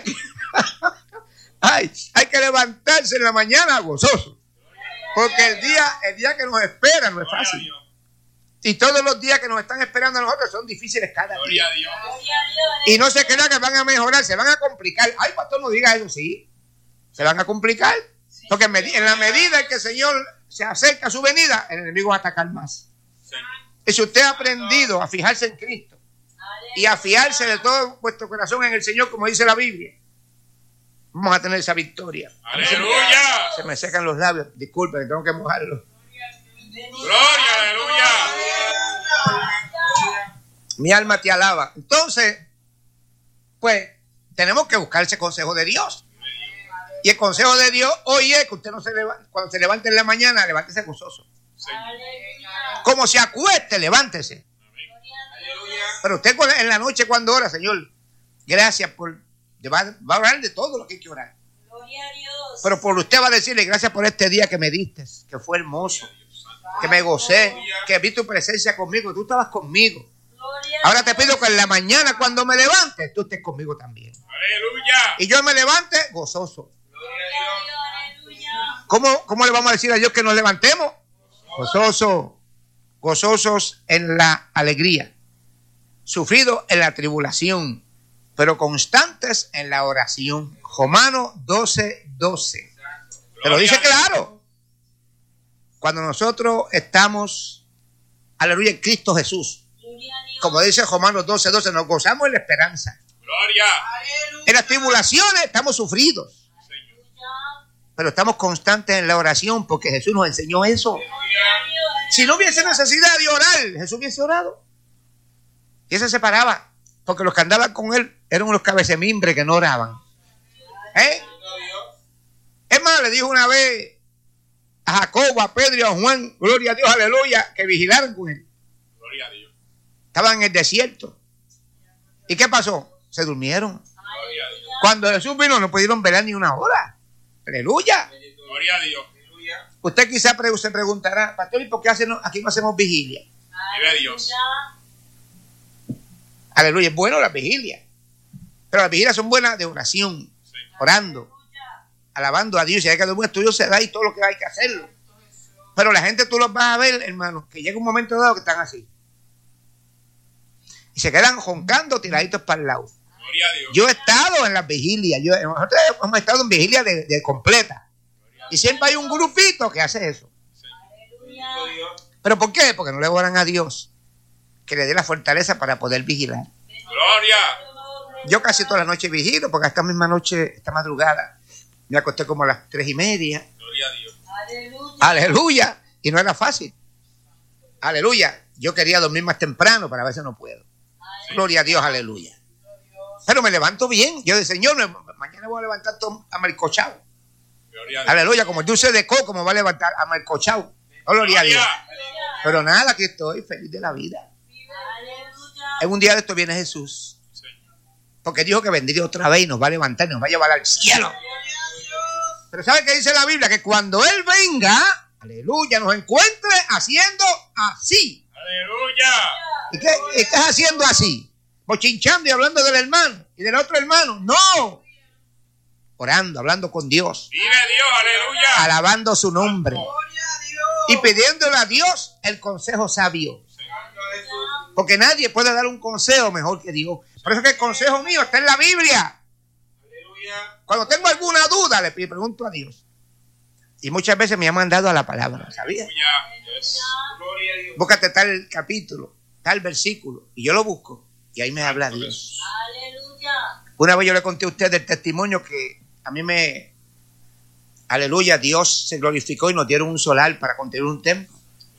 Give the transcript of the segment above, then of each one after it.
Ay, hay que levantarse en la mañana gozoso. Porque el día que nos espera no es fácil. Y todos los días que nos están esperando a nosotros son difíciles cada día. Y no se crea que van a mejorar, se van a complicar. Ay, pastor, no diga eso, sí. Se van a complicar. Porque en la medida en que el Señor se acerca a su venida, el enemigo va a atacar más. Y si usted ha aprendido a fijarse en Cristo y a fiarse de todo vuestro corazón en el Señor, como dice la Biblia, vamos a tener esa victoria. ¡Aleluya! Se me secan los labios, disculpen, tengo que mojarlos. ¡Gloria, aleluya! Mi alma te alaba. Entonces, pues, tenemos que buscar ese consejo de Dios. Y el consejo de Dios hoy es que usted no se levante, cuando se levante en la mañana, levántese gozoso. Como se acueste, levántese. Pero usted en la noche cuando ora, Señor, gracias por... Va a orar de todo lo que hay que orar. Pero por usted va a decirle gracias por este día que me diste, que fue hermoso, que me gocé, que vi tu presencia conmigo, tú estabas conmigo. Ahora te pido que en la mañana cuando me levantes, tú estés conmigo también. ¡Aleluya! Y yo me levante gozoso. ¿Cómo le vamos a decir a Dios que nos levantemos? Gozosos en la alegría, sufridos en la tribulación, pero constantes en la oración. Romanos 12:12. Te lo dice claro. Cuando nosotros estamos, aleluya, en Cristo Jesús, como dice Romanos 12:12, nos gozamos en la esperanza. ¡Gloria! En las tribulaciones estamos sufridos, pero estamos constantes en la oración porque Jesús nos enseñó eso. Si no hubiese necesidad de orar, Jesús hubiese orado. Y ese se paraba, porque los que andaban con él eran unos cabecemimbres que no oraban. Es más, le dijo una vez a Jacobo, a Pedro y a Juan, gloria a Dios, aleluya, que vigilaran con él. Gloria a Dios. Estaban en el desierto. ¿Y qué pasó? Se durmieron. Gloria a Dios. Cuando Jesús vino no pudieron velar ni una hora. Aleluya. Gloria a Dios. Usted quizá se preguntará, pastor, ¿y por qué aquí no hacemos vigilia? Vive Dios. Aleluya, es bueno la vigilia. Pero las vigilias son buenas de oración, orando, alabando a Dios. Y hay que un estudio se da y todo lo que hay que hacerlo. Pero la gente tú los vas a ver, hermano, que llega un momento dado que están así. Y se quedan roncando tiraditos para el lado. Gloria a Dios. Yo he estado en las vigilias. Nosotros hemos estado en vigilias de completa. Y siempre hay un grupito que hace eso. ¿Pero por qué? Porque no le oran a Dios que le dé la fortaleza para poder vigilar. Gloria. Yo casi toda la noche vigilo, porque esta misma noche, esta madrugada, me acosté como a las 3:30. Gloria a Dios. Aleluya. Y no era fácil. Aleluya. Yo quería dormir más temprano, pero a veces no puedo. Gloria a Dios, aleluya. Pero me levanto bien. Yo digo, Señor, mañana voy a levantar todo amalcochado. Aleluya, como el dulce de coco me va a levantar amalcochado. Gloria a Dios. Pero nada, aquí estoy feliz de la vida. En un día de esto viene Jesús. Porque dijo que vendría otra vez y nos va a levantar y nos va a llevar al cielo. Pero ¿sabe qué dice la Biblia? Que cuando Él venga, aleluya, nos encuentre haciendo así. Aleluya. ¿Y qué estás haciendo así? Bochinchando y hablando del hermano y del otro hermano. No. Orando, hablando con Dios. Vive Dios, aleluya. Alabando su nombre. Y pidiéndole a Dios el consejo sabio. Porque nadie puede dar un consejo mejor que Dios. Por eso que el consejo mío está en la Biblia. Cuando tengo alguna duda, le pregunto a Dios. Y muchas veces me ha mandado a la palabra, ¿sabías? Búscate tal capítulo, tal versículo. Y yo lo busco. Y ahí me habla Dios. Una vez yo le conté a usted el testimonio que a mí aleluya, Dios se glorificó y nos dieron un solar para construir un templo.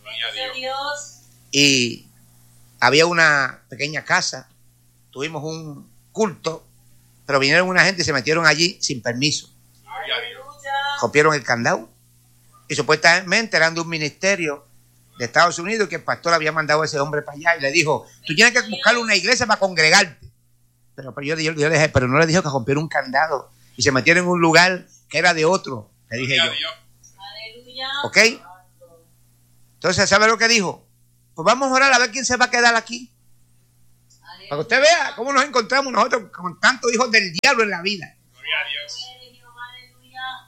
Y había una pequeña casa, tuvimos un culto, pero vinieron una gente y se metieron allí sin permiso. Rompieron el candado. Y supuestamente eran de un ministerio de Estados Unidos que el pastor había mandado a ese hombre para allá y le dijo, tú tienes que buscar una iglesia para congregarte. Pero yo le dije, pero no le dijo que rompieron un candado y se metieron en un lugar que era de otro, le dije yo. ¿Ok? Entonces, ¿sabe lo que dijo? Pues vamos a orar a ver quién se va a quedar aquí. Para que usted vea cómo nos encontramos nosotros con tantos hijos del diablo en la vida.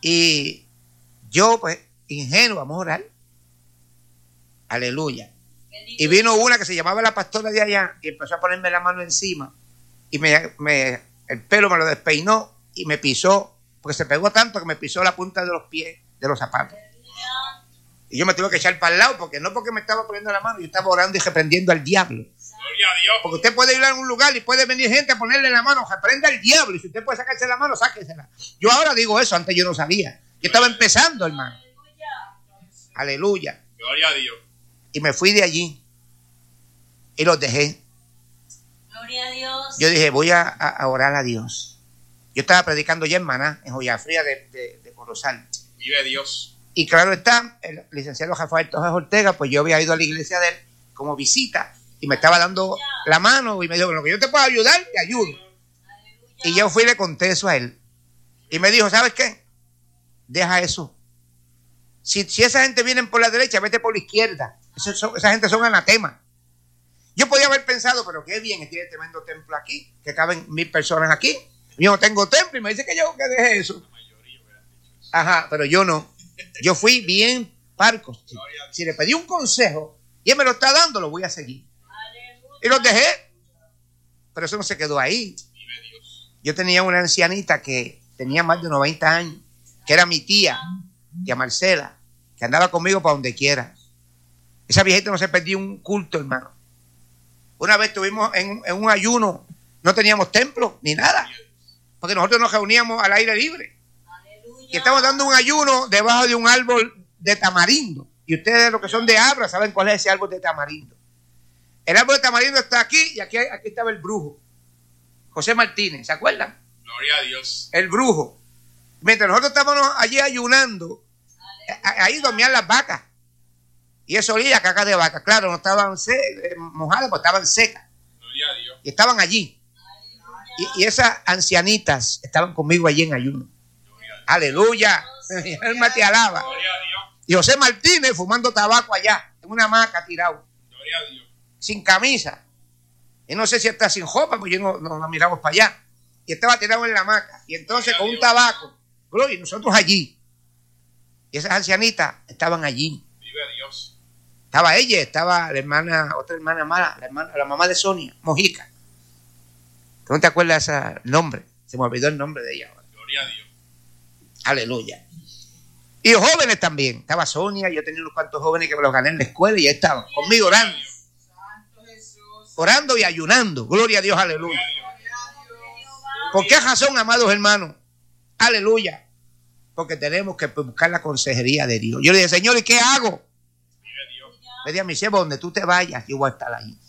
Y yo, pues, ingenuo, vamos a orar. Aleluya. Y vino una que se llamaba la pastora de allá y empezó a ponerme la mano encima y el pelo me lo despeinó y me pisó, porque se pegó tanto que me pisó la punta de los pies de los zapatos. Y yo me tuve que echar para el lado, porque no porque me estaba poniendo la mano, yo estaba orando y reprendiendo al diablo. Gloria a Dios. Porque usted puede ir a un lugar y puede venir gente a ponerle la mano, reprenda al diablo, y si usted puede sacarse la mano, sáquesela. Yo ahora digo eso, antes yo no sabía. Yo estaba empezando, hermano. Aleluya. Gloria a Dios. Y me fui de allí y los dejé. Gloria a Dios. Yo dije, voy a orar a Dios. Yo estaba predicando ya en Maná, en Joyafría de Corozal. Vive Dios. Y claro está, el licenciado Rafael Torres Ortega, pues yo había ido a la iglesia de él como visita y me estaba dando la mano y me dijo, con lo que yo te puedo ayudar, te ayudo. Y yo fui y le conté eso a él. Y me dijo, ¿sabes qué? Deja eso. Si esa gente viene por la derecha, vete por la izquierda. Esa gente son anatemas. Yo podía haber pensado, pero qué bien, tiene tremendo templo aquí, que caben 1000 personas aquí. Yo no tengo templo y me dice que yo que deje eso. Ajá, pero yo no. Yo fui bien parco. Si le pedí un consejo y él me lo está dando, lo voy a seguir. Y los dejé. Pero eso no se quedó ahí. Yo tenía una ancianita que tenía más de 90 años, que era mi tía Marcela, que andaba conmigo para donde quiera. Esa viejita no se perdió un culto, hermano. Una vez estuvimos en un ayuno, no teníamos templo ni nada, porque nosotros nos reuníamos al aire libre. Y estábamos dando un ayuno debajo de un árbol de tamarindo. Y ustedes, los que son de Abra, saben cuál es ese árbol de tamarindo. El árbol de tamarindo está aquí y aquí estaba el brujo, José Martínez, ¿se acuerdan? Gloria a Dios. El brujo. Mientras nosotros estábamos allí ayunando, ahí dormían las vacas. Y eso olía a caca de vaca. Claro, no estaban mojadas, pues estaban secas. Gloria a Dios. Y estaban allí. Y esas ancianitas estaban conmigo allí en ayuno. Aleluya. Mi alma te alaba. Gloria a Dios. Y José Martínez fumando tabaco allá, en una hamaca tirado, Gloria a Dios. sin camisa. Y no sé si está sin ropa, porque yo no miramos para allá. Y estaba tirado en la hamaca. Y entonces con un tabaco. Gloria, y nosotros allí. Y esas ancianitas estaban allí. Vive Dios. Estaba ella, estaba la hermana, otra hermana mala, la mamá de Sonia, Mojica. ¿Tú no te acuerdas de ese nombre? Se me olvidó el nombre de ella ahora. Gloria a Dios. Aleluya. Y los jóvenes también. Estaba Sonia, yo tenía unos cuantos jóvenes que me los gané en la escuela y ya estaban conmigo orando. Orando y ayunando. Gloria a Dios, aleluya. ¿Por qué razón, amados hermanos? Aleluya. Porque tenemos que buscar la consejería de Dios. Yo le dije, Señor, ¿y qué hago? Me dijo a mi siervo, donde tú te vayas, yo voy a estar ahí.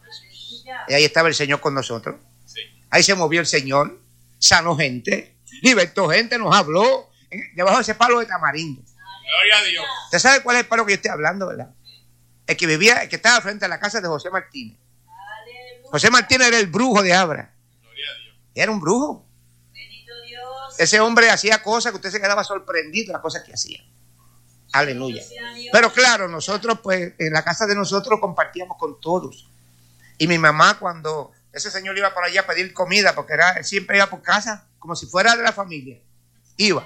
Y ahí estaba el Señor con nosotros. Sí. Ahí se movió el Señor, sanó gente, libertó gente, nos habló, debajo de ese palo de tamarindo. Gloria a Dios. ¿Usted sabe cuál es el palo que yo estoy hablando, verdad? El que estaba frente a la casa de José Martínez. José Martínez era el brujo de Abra. Gloria a Dios. Era un brujo. Bendito Dios. Ese hombre hacía cosas que usted se quedaba sorprendido de las cosas que hacía. Aleluya. Pero claro, nosotros pues en la casa de nosotros compartíamos con todos. Y mi mamá, cuando ese señor iba por allá a pedir comida, porque él siempre iba por casa como si fuera de la familia, iba.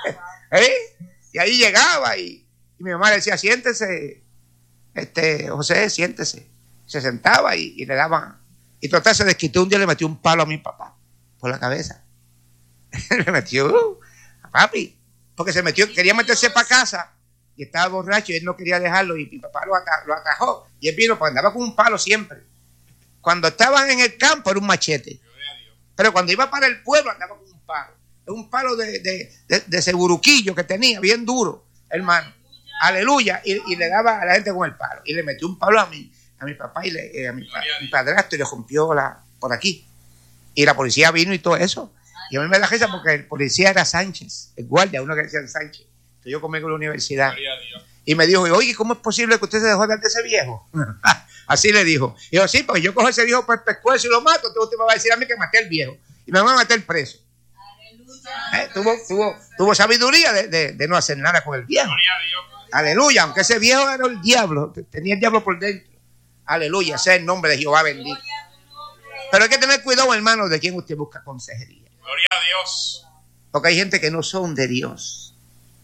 Y ahí llegaba y mi mamá le decía, siéntese, José, siéntese. Se sentaba y le daban. Y total se desquitó, un día le metió un palo a mi papá por la cabeza. Le metió a papi, porque se metió, quería meterse para casa. Y estaba borracho y él no quería dejarlo y mi papá lo atajó. Y él vino, pues andaba con un palo siempre. Cuando estaban en el campo era un machete. Pero cuando iba para el pueblo andaba con un palo. Es un palo de seguruquillo que tenía, bien duro, hermano. Aleluya. Y le daba a la gente con el palo. Y le metió un palo a mi papá y a mi padrastro y le rompió por aquí. Y la policía vino y todo eso. Y a mí me da risa porque el policía era Sánchez, el guardia, uno que decía Sánchez. Yo conmigo en la universidad. Y me dijo, oye, ¿cómo es posible que usted se dejó de ese viejo? Así le dijo. Y yo, sí, porque yo cojo ese viejo por el pescuezo y lo mato, entonces usted me va a decir a mí que maté al viejo. Y me van a meter preso. Tuvo sabiduría de no hacer nada con el viejo. Aleluya, aunque ese viejo era el diablo, tenía el diablo por dentro. Aleluya, ese es el nombre de Jehová bendito. Pero hay que tener cuidado, hermano, de quién usted busca consejería. Gloria a Dios. Porque hay gente que no son de Dios.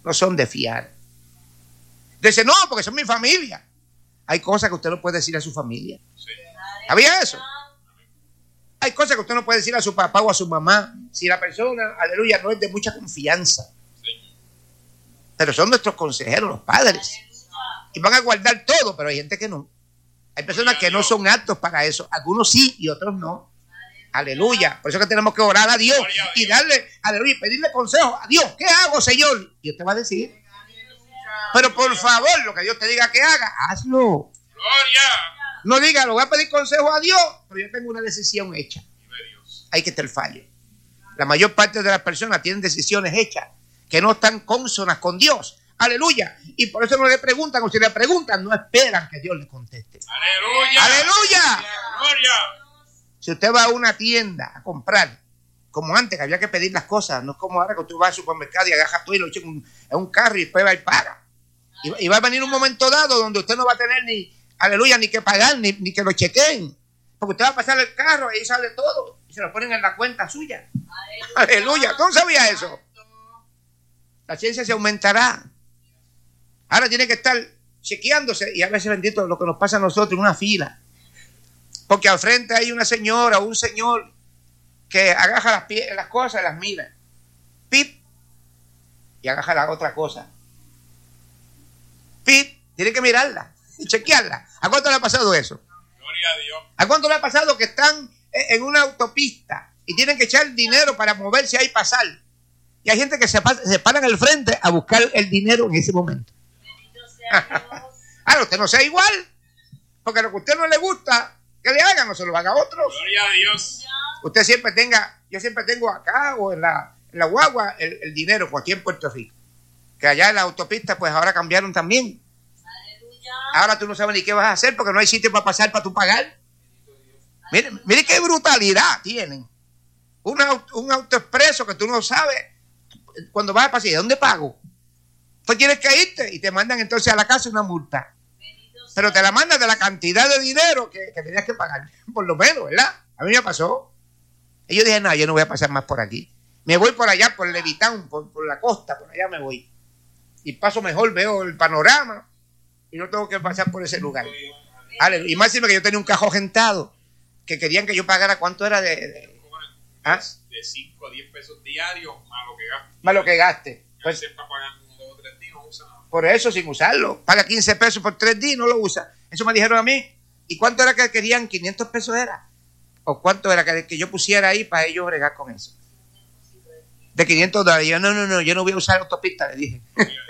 no son de fiar. Dice, no, porque son mi familia. Hay cosas que usted no puede decir a su familia. Sí. ¿Sabía eso? Hay cosas que usted no puede decir a su papá o a su mamá si la persona, aleluya, no es de mucha confianza. Sí. Pero son nuestros consejeros, los padres. Y van a guardar todo, pero hay gente que no. Hay personas que no son aptos para eso. Algunos sí y otros no. Aleluya. Por eso que tenemos que orar a Dios y darle, aleluya, pedirle consejo a Dios. ¿Qué hago, Señor? Y usted va a decir. Pero por favor, lo que Dios te diga que haga, hazlo. Gloria. No diga, lo voy a pedir consejo a Dios, pero yo tengo una decisión hecha. Vive Dios. Ahí que está el fallo. La mayor parte de las personas tienen decisiones hechas que no están cónsonas con Dios. Aleluya. Y por eso no le preguntan, o si le preguntan, no esperan que Dios le conteste. Aleluya. Aleluya. Gloria. Si usted va a una tienda a comprar, como antes que había que pedir las cosas, no es como ahora que tú vas al supermercado y agarras todo y lo echas en un carro y después va y paga. Y va a venir un momento dado donde usted no va a tener ni, aleluya, ni que pagar, ni que lo chequeen. Porque usted va a pasar el carro y ahí sale todo. Y se lo ponen en la cuenta suya. Aleluya. ¿Cómo sabía eso? La ciencia se aumentará. Ahora tiene que estar chequeándose. Y a veces, bendito, lo que nos pasa a nosotros en una fila. Porque al frente hay una señora o un señor que agaja las cosas y las mira. Pip. Y agaja la otra cosa. Pip. Tiene que mirarla y chequearla. ¿A cuánto le ha pasado eso? Gloria a Dios. ¿A cuánto le ha pasado que están en una autopista y tienen que echar dinero para moverse ahí y pasar? Y hay gente que se para en el frente a buscar el dinero en ese momento. Ahora usted no sea igual. Porque lo que a usted no le gusta que le hagan, no se lo haga a otros. Gloria a Dios. Usted siempre tenga, yo siempre tengo acá o en la guagua el dinero, pues aquí en Puerto Rico. Que allá en la autopista, pues ahora cambiaron también. Ahora tú no sabes ni qué vas a hacer porque no hay sitio para pasar para tú pagar. Mire qué brutalidad tienen. Un auto expreso que tú no sabes cuando vas a pasar. ¿De dónde pago? Tú tienes que irte y te mandan entonces a la casa una multa. Pero te la mandan de la cantidad de dinero que tenías que pagar. Por lo menos, ¿verdad? A mí me pasó. Y yo dije, no, yo no voy a pasar más por aquí. Me voy por allá, por Levitown, por la costa, por allá me voy. Y paso mejor, veo el panorama. Y no tengo que pasar por ese lugar. Y más que yo tenía un cajón gentado. Que querían que yo pagara, ¿cuánto era de 5 a 10 pesos diarios, más lo que gaste. más lo que gaste? Pues, para pagar 1, 2 o 3 días, no usa nada. Por eso, sin usarlo. Paga 15 pesos por 3 días y no lo usa. Eso me dijeron a mí. ¿Y cuánto era que querían? ¿500 pesos era? ¿O cuánto era que yo pusiera ahí para ellos bregar con eso? De $500. Yo, no, yo no voy a usar autopista, le dije.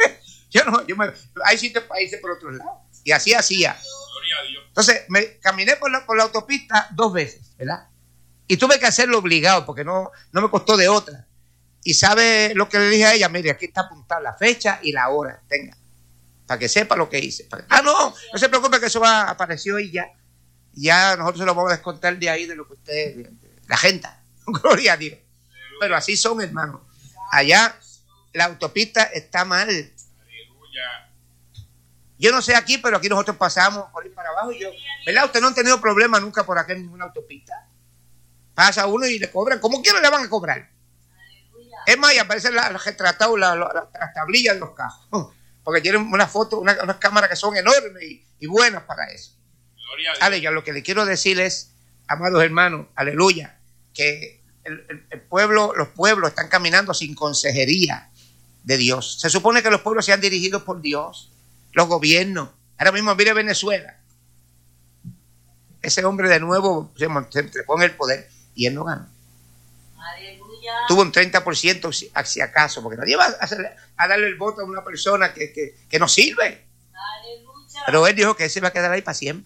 Hay sitios para irse por otro lado. Y así hacía. Gloria a Dios. Entonces, me caminé por la autopista 2 veces, ¿verdad? Y tuve que hacerlo obligado porque no me costó de otra. Y ¿sabe lo que le dije a ella? Mire, aquí está apuntada la fecha y la hora. Tenga. Para que sepa lo que hice. No se preocupe que eso apareció y ya. Ya nosotros se lo vamos a descontar de ahí de lo que usted, la gente. Gloria a Dios. Pero así son, hermanos. Allá la autopista está mal. Aleluya. Yo no sé aquí, pero aquí nosotros pasamos por ir para abajo y yo, ¿verdad? Usted no ha tenido problema nunca por acá en ninguna autopista. Pasa uno y le cobran, como quiera le van a cobrar. Es más, y aparecen las retratadas, las tablillas de los carros. Porque tienen una foto, unas cámaras que son enormes y buenas para eso. Gloria a Dios. Aleluya, lo que le quiero decir es, amados hermanos, aleluya, que el pueblo, los pueblos están caminando sin consejería de Dios. Se supone que los pueblos sean dirigidos por Dios, los gobiernos. Ahora mismo mire Venezuela. Ese hombre de nuevo se pone el poder y él no gana. Aleluya. Tuvo un 30% si acaso, porque nadie va a darle el voto a una persona que no sirve. Aleluya. Pero él dijo que él se va a quedar ahí para siempre.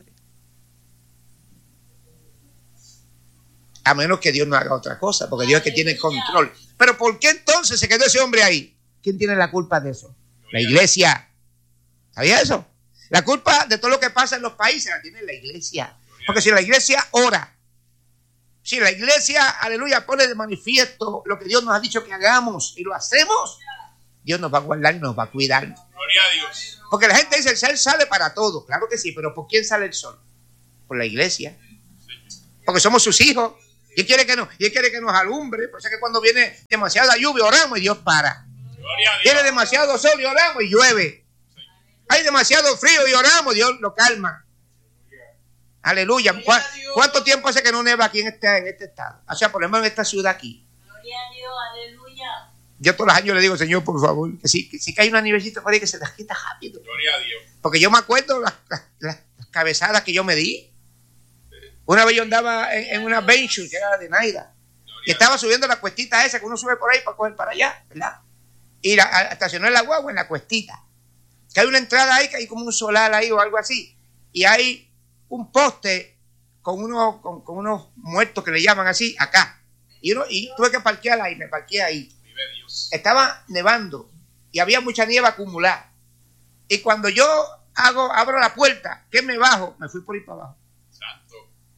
A menos que Dios no haga otra cosa, porque Dios es que tiene el control. Pero ¿por qué entonces se quedó ese hombre ahí? ¿Quién tiene la culpa de eso? La iglesia. ¿Sabía eso? La culpa de todo lo que pasa en los países la tiene la iglesia. Porque si la iglesia ora, si la iglesia, aleluya, pone de manifiesto lo que Dios nos ha dicho que hagamos y lo hacemos, Dios nos va a guardar y nos va a cuidar. Gloria a Dios. Porque la gente dice, el sol sale para todo. Claro que sí, pero ¿por quién sale el sol? Por la iglesia. Porque somos sus hijos. Y Él quiere que nos alumbre. Por eso es que cuando viene demasiada lluvia oramos y Dios para. Gloria a Dios. Tiene demasiado sol y oramos y llueve. Hay demasiado frío y oramos, Dios lo calma. Aleluya. ¿Cuánto tiempo hace que no neva aquí en este estado? O sea, por ejemplo, en esta ciudad aquí. Gloria a Dios, aleluya. Yo todos los años le digo, Señor, por favor, que sí que hay una nievecita por ahí que se las quita rápido. Gloria a Dios. Porque yo me acuerdo las cabezadas que yo me di. Una vez yo andaba en una Venture, que era de Naida, y estaba subiendo la cuestita esa que uno sube por ahí para coger para allá, ¿verdad? Y estacioné la guagua en la cuestita. Que hay una entrada ahí, que hay como un solar ahí o algo así. Y hay un poste con unos muertos que le llaman así, acá. Y tuve que parquear ahí, me parqueé ahí. Vive Dios. Estaba nevando y había mucha nieve acumulada. Y cuando yo abro la puerta, que me bajo, me fui por ahí para abajo. Santo.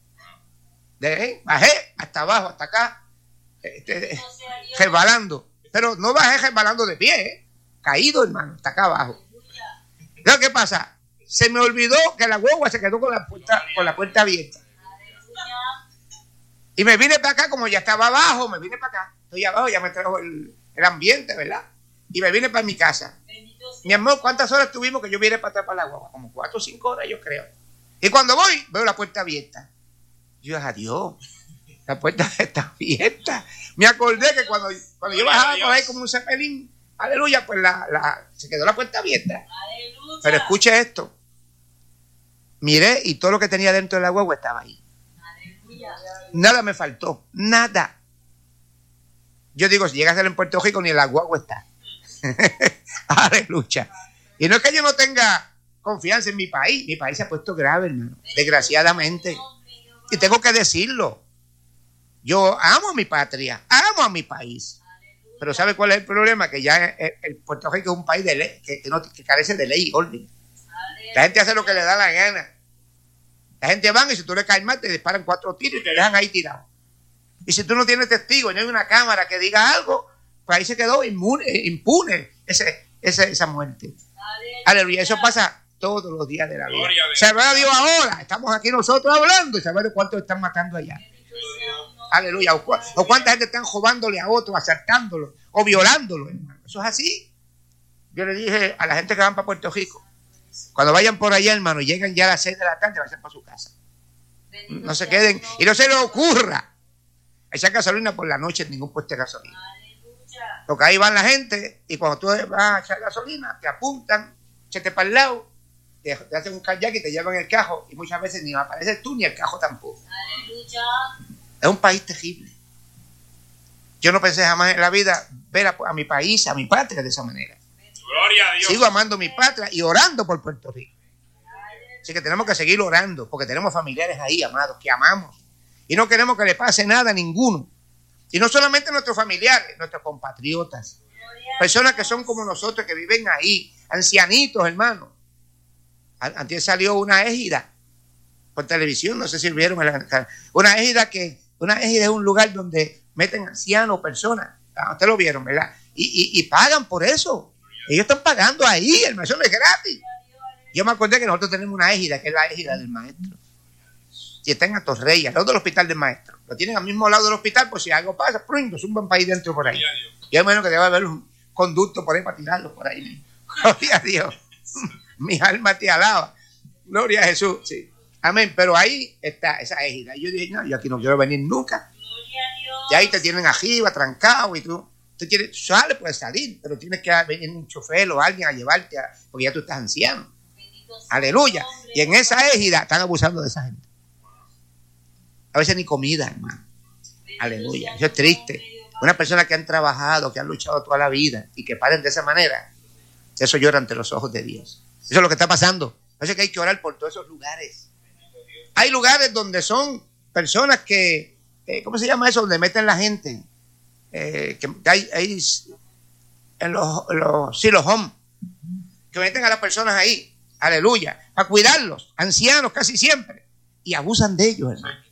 Bajé hasta abajo, hasta acá, resbalando. Pero no bajé resbalando de pie, caído, hermano, hasta acá abajo. ¿Pero qué pasa? Se me olvidó que la guagua se quedó con la puerta abierta. Y me vine para acá, como ya estaba abajo, me vine para acá. Estoy abajo, ya me trajo el ambiente, ¿verdad? Y me vine para mi casa. Mi amor, ¿cuántas horas tuvimos que yo vine para atrás para la guagua? Como 4 o 5 horas, yo creo. Y cuando voy, veo la puerta abierta. Yo dije, adiós, la puerta está abierta. Me acordé que cuando yo bajaba por ahí como un cepelín, aleluya, pues se quedó la puerta abierta. Aleluya. Pero escuche esto. Miré y todo lo que tenía dentro de la guagua estaba ahí. Aleluya. Nada me faltó, nada. Yo digo, si llegas a ser en Puerto Rico, ni en la guagua está. Aleluya. Y no es que yo no tenga confianza en mi país se ha puesto grave, hermano, desgraciadamente. Y tengo que decirlo. Yo amo a mi patria, amo a mi país. Pero ¿sabe cuál es el problema? Que ya el Puerto Rico es un país de ley, que carece de ley y orden. La gente hace lo que le da la gana. La gente van y si tú le caes mal te disparan 4 tiros y te dejan ahí tirado. Y si tú no tienes testigo y no hay una cámara que diga algo, pues ahí se quedó impune esa muerte. Aleluya. Eso pasa todos los días de la vida. Sabrá Dios ahora. Estamos aquí nosotros hablando y saber de cuántos están matando allá. Aleluya. O cuánta gente están robándole a otro, asaltándolo o violándolo, hermano. Eso es así. Yo le dije a la gente que van para Puerto Rico, cuando vayan por allá, hermano, y llegan ya a las 6 de la tarde, vayan para su casa. No se queden y no se les ocurra echar gasolina por la noche en ningún puesto de gasolina. Porque ahí van la gente y cuando tú vas a echar gasolina, te apuntan, échate para el lado, te hacen un kayak y te llevan el cajo y muchas veces ni apareces tú ni el cajo tampoco. Aleluya. Es un país terrible. Yo no pensé jamás en la vida ver a mi país, a mi patria de esa manera. Gloria a Dios. Sigo amando mi patria y orando por Puerto Rico. Así que tenemos que seguir orando porque tenemos familiares ahí, amados, que amamos. Y no queremos que le pase nada a ninguno. Y no solamente a nuestros familiares, nuestros compatriotas. Personas que son como nosotros, que viven ahí. Ancianitos, hermano. Antes salió una égida por televisión, no sé si vieron. Una égida es un lugar donde meten ancianos, personas. Ustedes lo vieron, ¿verdad? Y pagan por eso. Ellos están pagando ahí, hermano, eso no es gratis. Yo me acordé que nosotros tenemos una égida, que es la égida del maestro. Si está en Atorrey, al lado del hospital del maestro. Lo tienen al mismo lado del hospital, por si algo pasa, ¡prum! Lo zumban para ahí dentro por ahí. Yo imagino que debe haber un conducto por ahí para tirarlo por ahí. Gloria a Dios. Mi alma te alaba. Gloria a Jesús. Sí. Amén. Pero ahí está esa égida. Y yo dije, no, yo aquí no quiero venir nunca. Y ahí te tienen arriba, trancado, y tú sales, puedes salir, pero tienes que venir un chofer o alguien a llevarte, porque ya tú estás anciano. Aleluya. Y en esa égida están abusando de esa gente. A veces ni comida, hermano. Aleluya. Eso es triste. Una persona que han trabajado, que han luchado toda la vida y que paren de esa manera, eso llora ante los ojos de Dios. Eso es lo que está pasando. Por eso es que hay que orar por todos esos lugares. Hay lugares donde son personas que, ¿cómo se llama eso? Donde meten la gente. Que hay en los home, que meten a las personas ahí. Aleluya. Para cuidarlos. Ancianos casi siempre. Y abusan de ellos, hermano.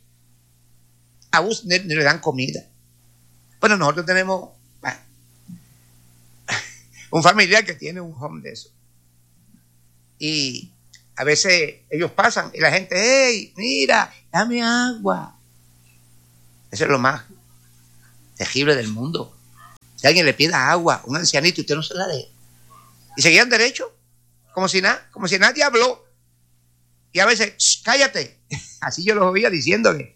Le dan comida. Bueno, nosotros tenemos un familiar que tiene un home de eso. Y a veces ellos pasan y la gente, hey, mira, dame agua. Eso es lo más terrible del mundo. Si alguien le pida agua, un ancianito, usted no se la dé. Y seguían derecho, como si nadie habló. Y a veces, cállate. Así yo los oía diciéndole.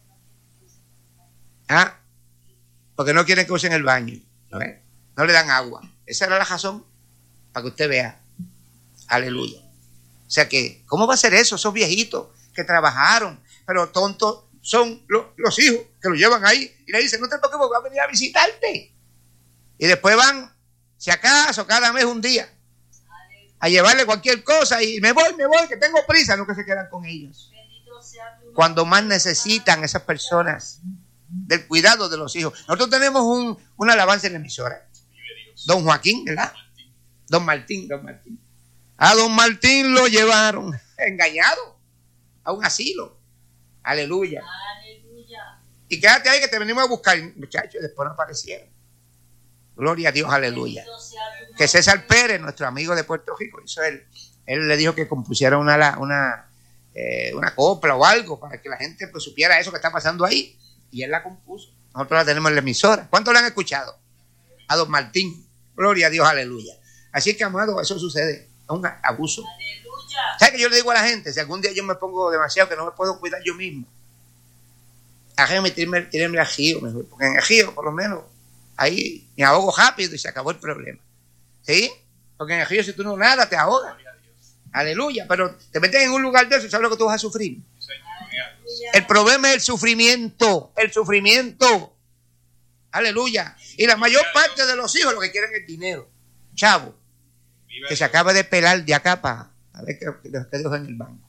Porque no quieren que usen el baño. No le dan agua. Esa era la razón, para que usted vea. Aleluya. O sea que, ¿cómo va a ser eso? Esos viejitos que trabajaron, pero tontos son los hijos que los llevan ahí y le dicen, no te preocupes, voy a venir a visitarte. Y después van, si acaso, cada mes un día, a llevarle cualquier cosa y me voy, que tengo prisa, no que se quedan con ellos. Cuando más necesitan esas personas del cuidado de los hijos. Nosotros tenemos una alabanza en la emisora. Don Joaquín, ¿verdad? Don Martín. A Don Martín lo llevaron engañado a un asilo. Aleluya. Y quédate ahí que te venimos a buscar, muchachos, después no aparecieron. Gloria a Dios, aleluya. Que César Pérez, nuestro amigo de Puerto Rico, hizo él le dijo que compusiera una copla o algo para que la gente pues supiera eso que está pasando ahí. Y él la compuso. Nosotros la tenemos en la emisora. ¿Cuántos la han escuchado? A Don Martín. Gloria a Dios, aleluya. Así que, amado, eso sucede. Es un abuso. Aleluya. ¿Sabes qué yo le digo a la gente? Si algún día yo me pongo demasiado que no me puedo cuidar yo mismo, déjame tirarme al río mejor. Porque en el río, por lo menos, ahí me ahogo rápido y se acabó el problema. ¿Sí? Porque en el río si tú no nadas te ahogas. Aleluya. Pero te metes en un lugar de eso, ¿sabes lo que tú vas a sufrir? El problema es el sufrimiento. Aleluya. Y la mayor parte de los hijos lo que quieren es dinero. Chavo. Que se acaba de pelar de acá para ver qué dejo en el banco.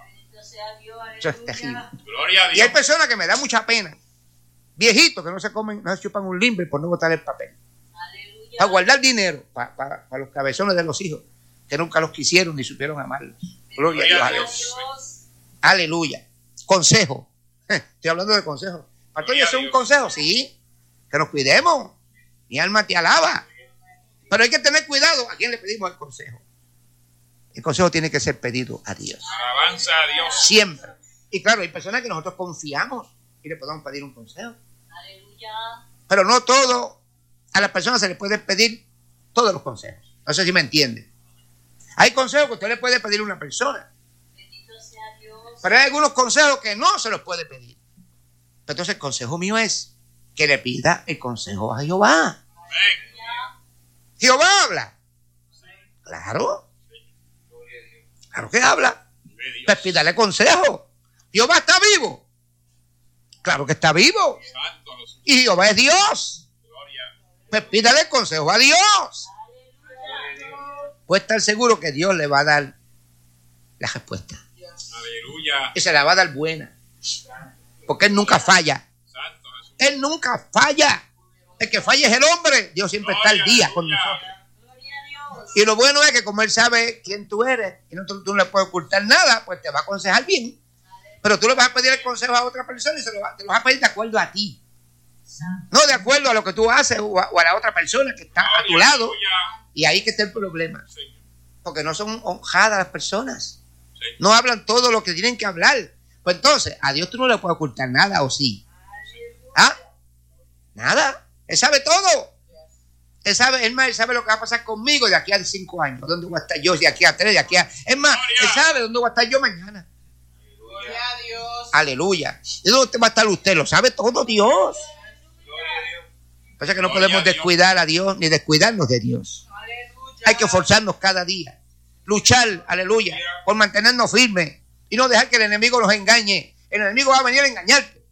Eso es terrible. Y hay personas que me da mucha pena. Viejitos que no se chupan un limbre por no botar el papel. Aleluya. Para guardar dinero para los cabezones de los hijos que nunca los quisieron ni supieron amarlos. Gloria a Dios. Aleluya. Consejo. Estoy hablando de consejo. ¿Pastor, yo soy un consejo? Sí. Que nos cuidemos. Mi alma te alaba. Pero hay que tener cuidado. ¿A quién le pedimos el consejo? El consejo tiene que ser pedido a Dios. Alabanza a Dios. Siempre. Y claro, hay personas que nosotros confiamos y le podemos pedir un consejo. Aleluya. Pero no a las personas se les puede pedir todos los consejos. No sé si me entienden. Hay consejos que usted le puede pedir a una persona. Pero hay algunos consejos que no se los puede pedir. Entonces el consejo mío es que le pida el consejo a Jehová. Jehová habla. Claro. Claro que habla. Pues pídale consejo. Jehová está vivo. Claro que está vivo. Y Jehová es Dios. Pues pídale consejo a Dios. Puede estar seguro que Dios le va a dar la respuesta. Aleluya. Y se la va a dar buena. Porque Él nunca falla. Él nunca falla. El que falla es el hombre. Dios siempre está al día con nosotros. Y lo bueno es que como Él sabe quién tú eres y tú no le puedes ocultar nada, pues te va a aconsejar bien. Pero tú le vas a pedir el consejo a otra persona y te lo vas a pedir de acuerdo a ti. No de acuerdo a lo que tú haces o a la otra persona que está a tu lado. Y ahí que está el problema. Porque no son honradas las personas. No hablan todo lo que tienen que hablar. Pues entonces, a Dios tú no le puedes ocultar nada, ¿o sí? ¿Ah? Nada. Él sabe todo. Él sabe lo que va a pasar conmigo de aquí a 5 años. ¿Dónde voy a estar yo? De aquí a 3, de aquí a... Es más, Él sabe dónde voy a estar yo mañana. Gloria a Dios. Aleluya. ¿Y dónde va a estar usted? Lo sabe todo Dios. Pasa que no podemos descuidar a Dios ni descuidarnos de Dios. Hay que esforzarnos cada día. Luchar, aleluya, por mantenernos firmes y no dejar que el enemigo nos engañe. El enemigo va a venir a engañarte.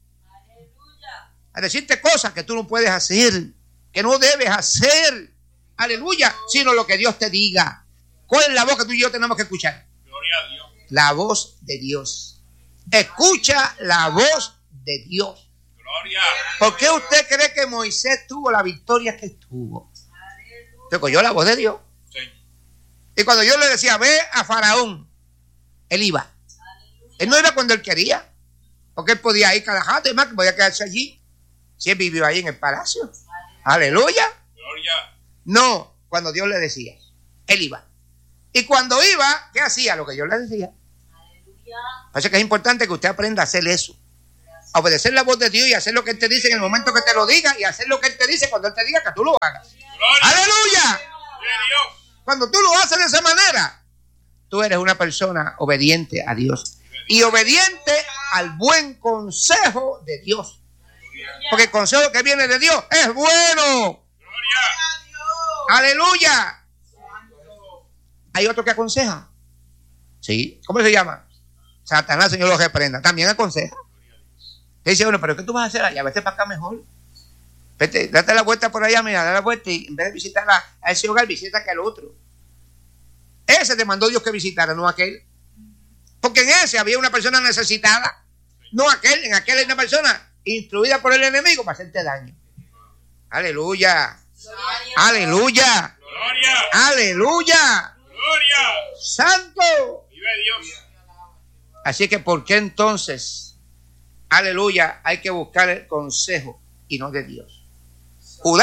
A decirte cosas que tú no puedes hacer, que no debes hacer. Aleluya, sino lo que Dios te diga. ¿Cuál es la voz que tú y yo tenemos que escuchar? Gloria a Dios. La voz de Dios. Escucha la voz de Dios. Gloria. ¿Por qué usted cree que Moisés tuvo la victoria que tuvo? Porque oyó la voz de Dios. Sí. Y cuando yo le decía, ve a Faraón, él iba. Él no iba cuando él quería. Porque él podía ir cada rato y más que podía quedarse allí. Si él vivió ahí en el palacio. Aleluya. Gloria. No, cuando Dios le decía, él iba. Y cuando iba, ¿qué hacía? Lo que Dios le decía. Parece que es importante que usted aprenda a hacer eso. a obedecer la voz de Dios y hacer lo que Él te dice en el momento que te lo diga y hacer lo que Él te dice cuando Él te diga que tú lo hagas. Gloria. ¡Aleluya! Gloria a Dios. Cuando tú lo haces de esa manera, tú eres una persona obediente a Dios y obediente al buen consejo de Dios. Porque el consejo que viene de Dios es bueno. Gloria. ¡Aleluya! ¿Hay otro que aconseja? Sí. ¿Cómo se llama? Satanás, Señor, lo reprenda. También aconseja. Te dice, bueno, pero ¿qué tú vas a hacer allá? Vete para acá mejor. Vete, date la vuelta por allá, mira, date la vuelta y en vez de visitar a ese hogar, visita que al otro. Ese te mandó Dios que visitara, no aquel. Porque en ese había una persona necesitada. No aquel, en aquel hay una persona instruida por el enemigo para hacerte daño. Aleluya. Aleluya. Gloria. Aleluya. Gloria. Santo. Vive Dios. Así que, ¿por qué entonces, aleluya, hay que buscar el consejo y no de Dios? Judá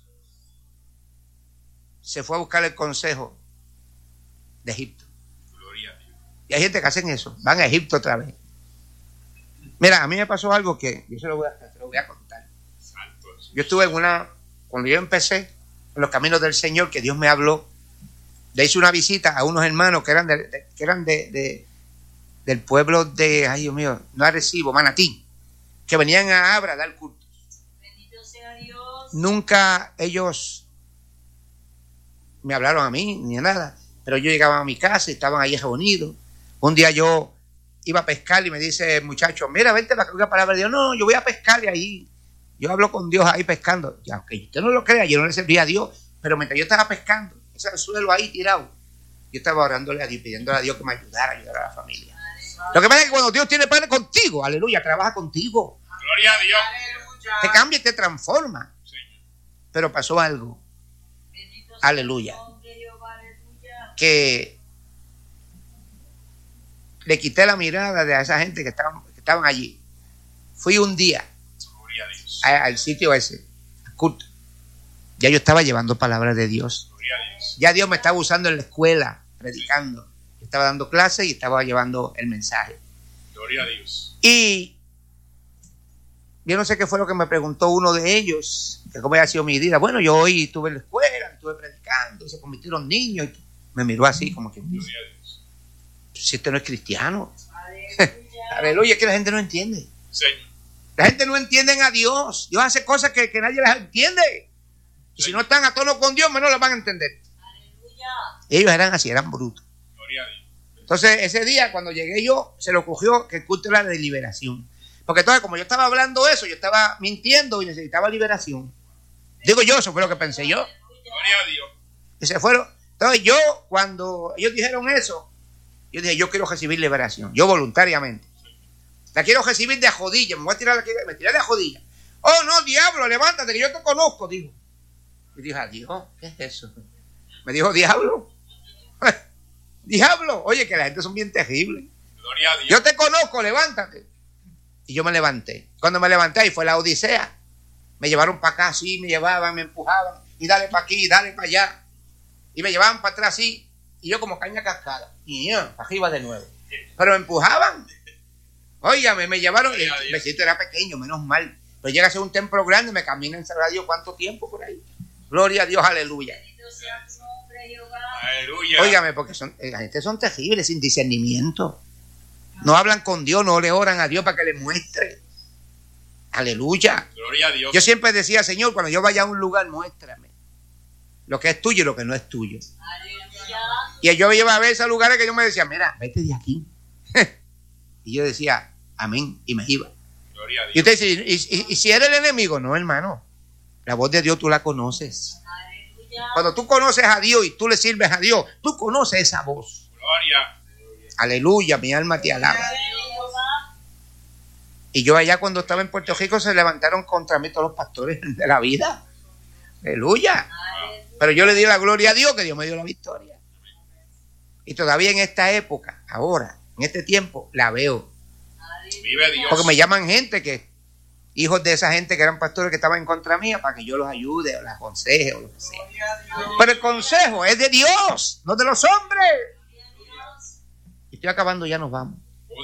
se fue a buscar el consejo de Egipto. Gloria a Dios. Y hay gente que hacen eso, van a Egipto otra vez. Mira, a mí me pasó algo que yo se lo voy a contar. Santo Jesús. Yo estuve cuando yo empecé en los caminos del Señor, que Dios me habló, le hice una visita a unos hermanos que eran del pueblo de, ay Dios mío, no Arecibo, Manatí, que venían a Abra a dar cultos. Bendito sea Dios. Nunca ellos me hablaron a mí ni a nada, pero yo llegaba a mi casa y estaban ahí reunidos. Un día yo iba a pescar y me dice el muchacho, mira, vente para que oiga palabra de Dios. No, yo voy a pescar y ahí yo hablo con Dios ahí pescando. Ya, aunque usted no lo crea, yo no le servía a Dios, pero mientras yo estaba pescando, ese era el suelo ahí tirado, yo estaba orándole a Dios, pidiéndole a Dios que me ayudara a ayudar a la familia. Lo que pasa es que cuando Dios tiene planes contigo, aleluya, trabaja contigo, Gloria a Dios. te cambia y te transforma. Señor. Pero pasó algo, Bendito sea aleluya, el nombre de Jehová, aleluya. que le quité la mirada de esa gente que estaban allí. Fui un día Gloria a Dios. al sitio ese, al culto. Ya yo estaba llevando palabras de Dios. Gloria a Dios. Ya Dios me estaba usando en la escuela, predicando. Yo estaba dando clases y estaba llevando el mensaje. Gloria a Dios. Y yo no sé qué fue lo que me preguntó uno de ellos, que cómo había sido mi vida. Bueno, yo hoy estuve en la escuela, estuve predicando, y se convirtieron niños. Y me miró así, como que dice, Gloria a Dios. si este no es cristiano. Aleluya. Aleluya, es que la gente no entiende. Señor. La gente no entiende a Dios. Dios hace cosas que nadie las entiende. Y si no están a tono con Dios, menos las van a entender. Aleluya. Ellos eran así, eran brutos. Gloria a Dios. Entonces, ese día, cuando llegué yo, se le ocurrió que el culto era de liberación. Porque entonces, como yo estaba hablando eso, yo estaba mintiendo y necesitaba liberación. Digo yo, eso fue lo que pensé yo. Gloria a Dios. Y se fueron. Entonces, yo, cuando ellos dijeron eso, yo dije, yo quiero recibir liberación. Yo voluntariamente. La quiero recibir de rodillas. Me voy a tirar, me tiré de rodillas. Oh, no, diablo, levántate, que yo te conozco, dijo. Y dije, adiós, ¿qué es eso? Me dijo, diablo. Diablo, oye, que la gente son bien terribles. Gloria a Dios. Yo te conozco, levántate. Y yo me levanté. Cuando me levanté, ahí fue la odisea. Me llevaron para acá así, me llevaban, me empujaban. Y dale para aquí, dale para allá. Y me llevaban para atrás así. Y yo como caña cascada. Y para arriba de nuevo. Pero me empujaban. Óigame, me llevaron. El besito era pequeño, menos mal. Pero llega a ser un templo grande, me caminan, sabrá Dios cuánto tiempo por ahí. Gloria a Dios, aleluya. Bendito sea tu nombre, Jehová. Aleluya. Óigame, porque la gente son terribles, sin discernimiento. No hablan con Dios, no le oran a Dios para que le muestre. Aleluya. Gloria a Dios. Yo siempre decía, Señor, cuando yo vaya a un lugar, muéstrame lo que es tuyo y lo que no es tuyo. Aleluya. Y yo me llevaba a ver esos lugares que yo me decía, mira, vete de aquí. Y yo decía, amén, y me iba. Gloria a Y Dios. usted dice, ¿y si eres el enemigo? No, hermano. La voz de Dios tú la conoces. Aleluya. Cuando tú conoces a Dios y tú le sirves a Dios, tú conoces esa voz. Gloria. Aleluya, mi alma te alaba. Jehová. Y yo allá cuando estaba en Puerto Rico se levantaron contra mí todos los pastores de la vida. Aleluya. Pero yo le di la gloria a Dios que Dios me dio la victoria. Y todavía en esta época, ahora, en este tiempo, la veo. Vive Dios. Porque me llaman gente hijos de esa gente que eran pastores que estaban en contra mía para que yo los ayude o los aconseje o lo que sea. Pero el consejo es de Dios, no de los hombres. Y estoy acabando, ya nos vamos. Poder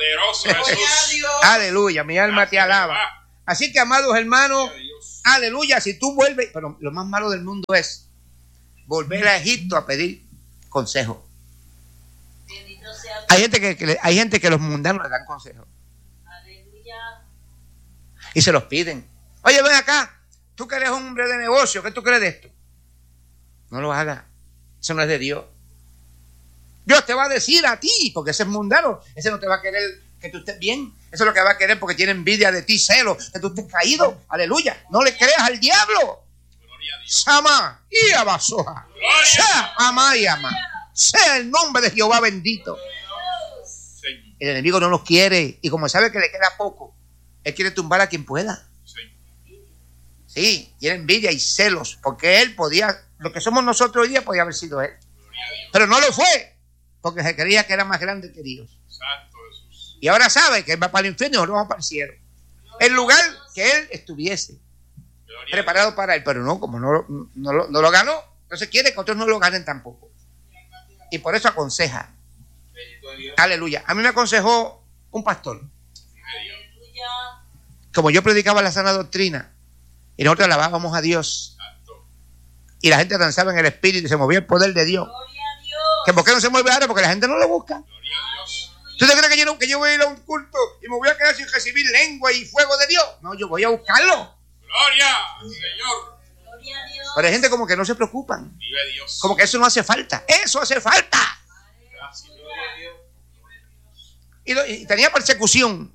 Poderoso Gloria a Jesús. Dios. Aleluya, mi alma te alaba. Así que, amados hermanos, Gloria a Dios. aleluya, si tú vuelves, pero lo más malo del mundo es volver a Egipto a pedir consejo. Bendito sea tu Hay gente que los mundanos le dan consejo aleluya. y se los piden. Oye, ven acá, tú que eres un hombre de negocio, ¿qué tú crees de esto? No lo hagas, eso no es de Dios. Dios te va a decir a ti, porque ese es mundano, ese no te va a querer que tú estés bien, eso es lo que va a querer porque tiene envidia de ti, celo, que tú estés caído, aleluya, no le creas al diablo. Gloria a Dios. Sama y abasoja, sea ama y ama, sea el nombre de Jehová bendito. Señor. El enemigo no nos quiere y como sabe que le queda poco, él quiere tumbar a quien pueda. Señor. Sí, tiene envidia y celos, porque él podía, lo que somos nosotros hoy día podía haber sido él, Gloria a Dios. pero no lo fue, porque se creía que era más grande que Dios. Santo Jesús. Y ahora sabe que él va para el infierno y nosotros vamos para el cielo. El lugar que él estuviese Gloria a preparado para él, pero no, como no lo ganó, entonces quiere que otros no lo ganen tampoco. Y por eso aconseja. Dios. Bendito Dios. Aleluya. A mí me aconsejó un pastor. Aleluya. Como yo predicaba la sana doctrina y nosotros alabábamos a Dios Santo. y la gente danzaba en el espíritu y se movía el poder de Dios. Gloria a Dios. ¿Que por qué no se mueve ahora? Porque la gente no lo busca. Gloria a Dios. ¿Tú te crees que yo voy a ir a un culto y me voy a quedar sin recibir lengua y fuego de Dios? No, yo voy a buscarlo. Gloria al Señor. Gloria a Dios. Pero hay gente como que no se preocupan. Vive Dios. Como que eso no hace falta. Eso hace falta. Gracias. Gloria a Dios. Y tenía persecución.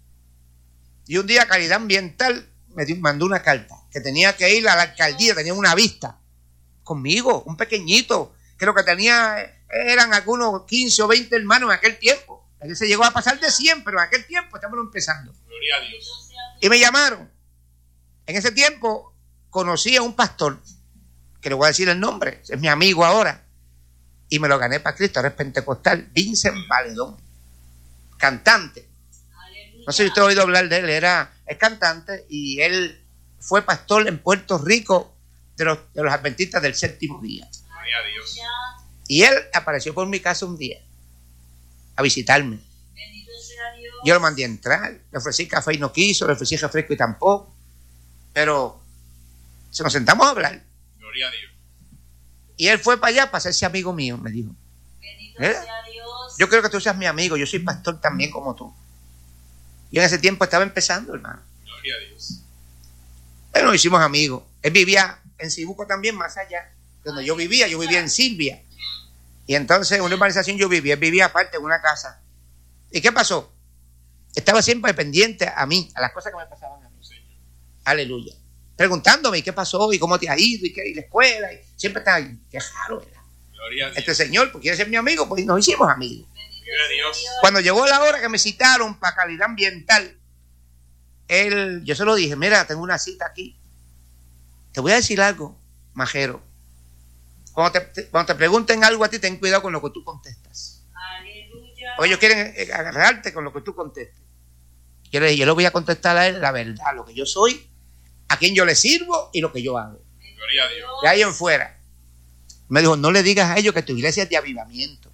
Y un día Calidad Ambiental mandó una carta que tenía que ir a la alcaldía, tenía una vista conmigo, un pequeñito, que lo que tenía eran algunos 15 o 20 hermanos en aquel tiempo. Aquí se llegó a pasar de 100, pero en aquel tiempo estamos empezando. Gloria a Dios. Y me llamaron. En ese tiempo conocí a un pastor, que le voy a decir el nombre, es mi amigo ahora, y me lo gané para Cristo, ahora es pentecostal, Vincent Valedón, cantante. No sé si usted ha oído hablar de él, es cantante y él fue pastor en Puerto Rico de los adventistas del séptimo día. Gloria a Dios. Y él apareció por mi casa un día a visitarme. Bendito sea Dios. Yo lo mandé a entrar, le ofrecí café y no quiso, le ofrecí refresco y tampoco. Pero se nos sentamos a hablar. Gloria a Dios. Y él fue para allá para hacerse amigo mío, me dijo. Bendito ¿Eh? sea Dios. Yo quiero que tú seas mi amigo, yo soy pastor también como tú. Y en ese tiempo estaba empezando, hermano. Gloria a Dios. Pero nos hicimos amigos. Él vivía en Cibuco también, más allá. Donde yo vivía en Silvia. Y entonces en una urbanización yo vivía, él vivía aparte en una casa. ¿Y qué pasó? Estaba siempre pendiente a mí, a las cosas que me pasaban a mí. Señor. Aleluya. Preguntándome, ¿y qué pasó? ¿Y cómo te ha ido? ¿Y la escuela? Y siempre estaba ahí. Qué raro era. Gloria a Dios. Este señor, pues quiere ser mi amigo, pues nos hicimos amigos. Vive Dios. Cuando llegó la hora que me citaron para calidad ambiental, yo se lo dije, mira, tengo una cita aquí. Te voy a decir algo, majero. Cuando te pregunten algo a ti, ten cuidado con lo que tú contestas. Aleluya. Porque ellos quieren agarrarte con lo que tú contestes. Yo le dije, yo le voy a contestar a él la verdad, lo que yo soy, a quién yo le sirvo y lo que yo hago. Gloria a Dios. De ahí en fuera. Me dijo, no le digas a ellos que tu iglesia es de avivamiento.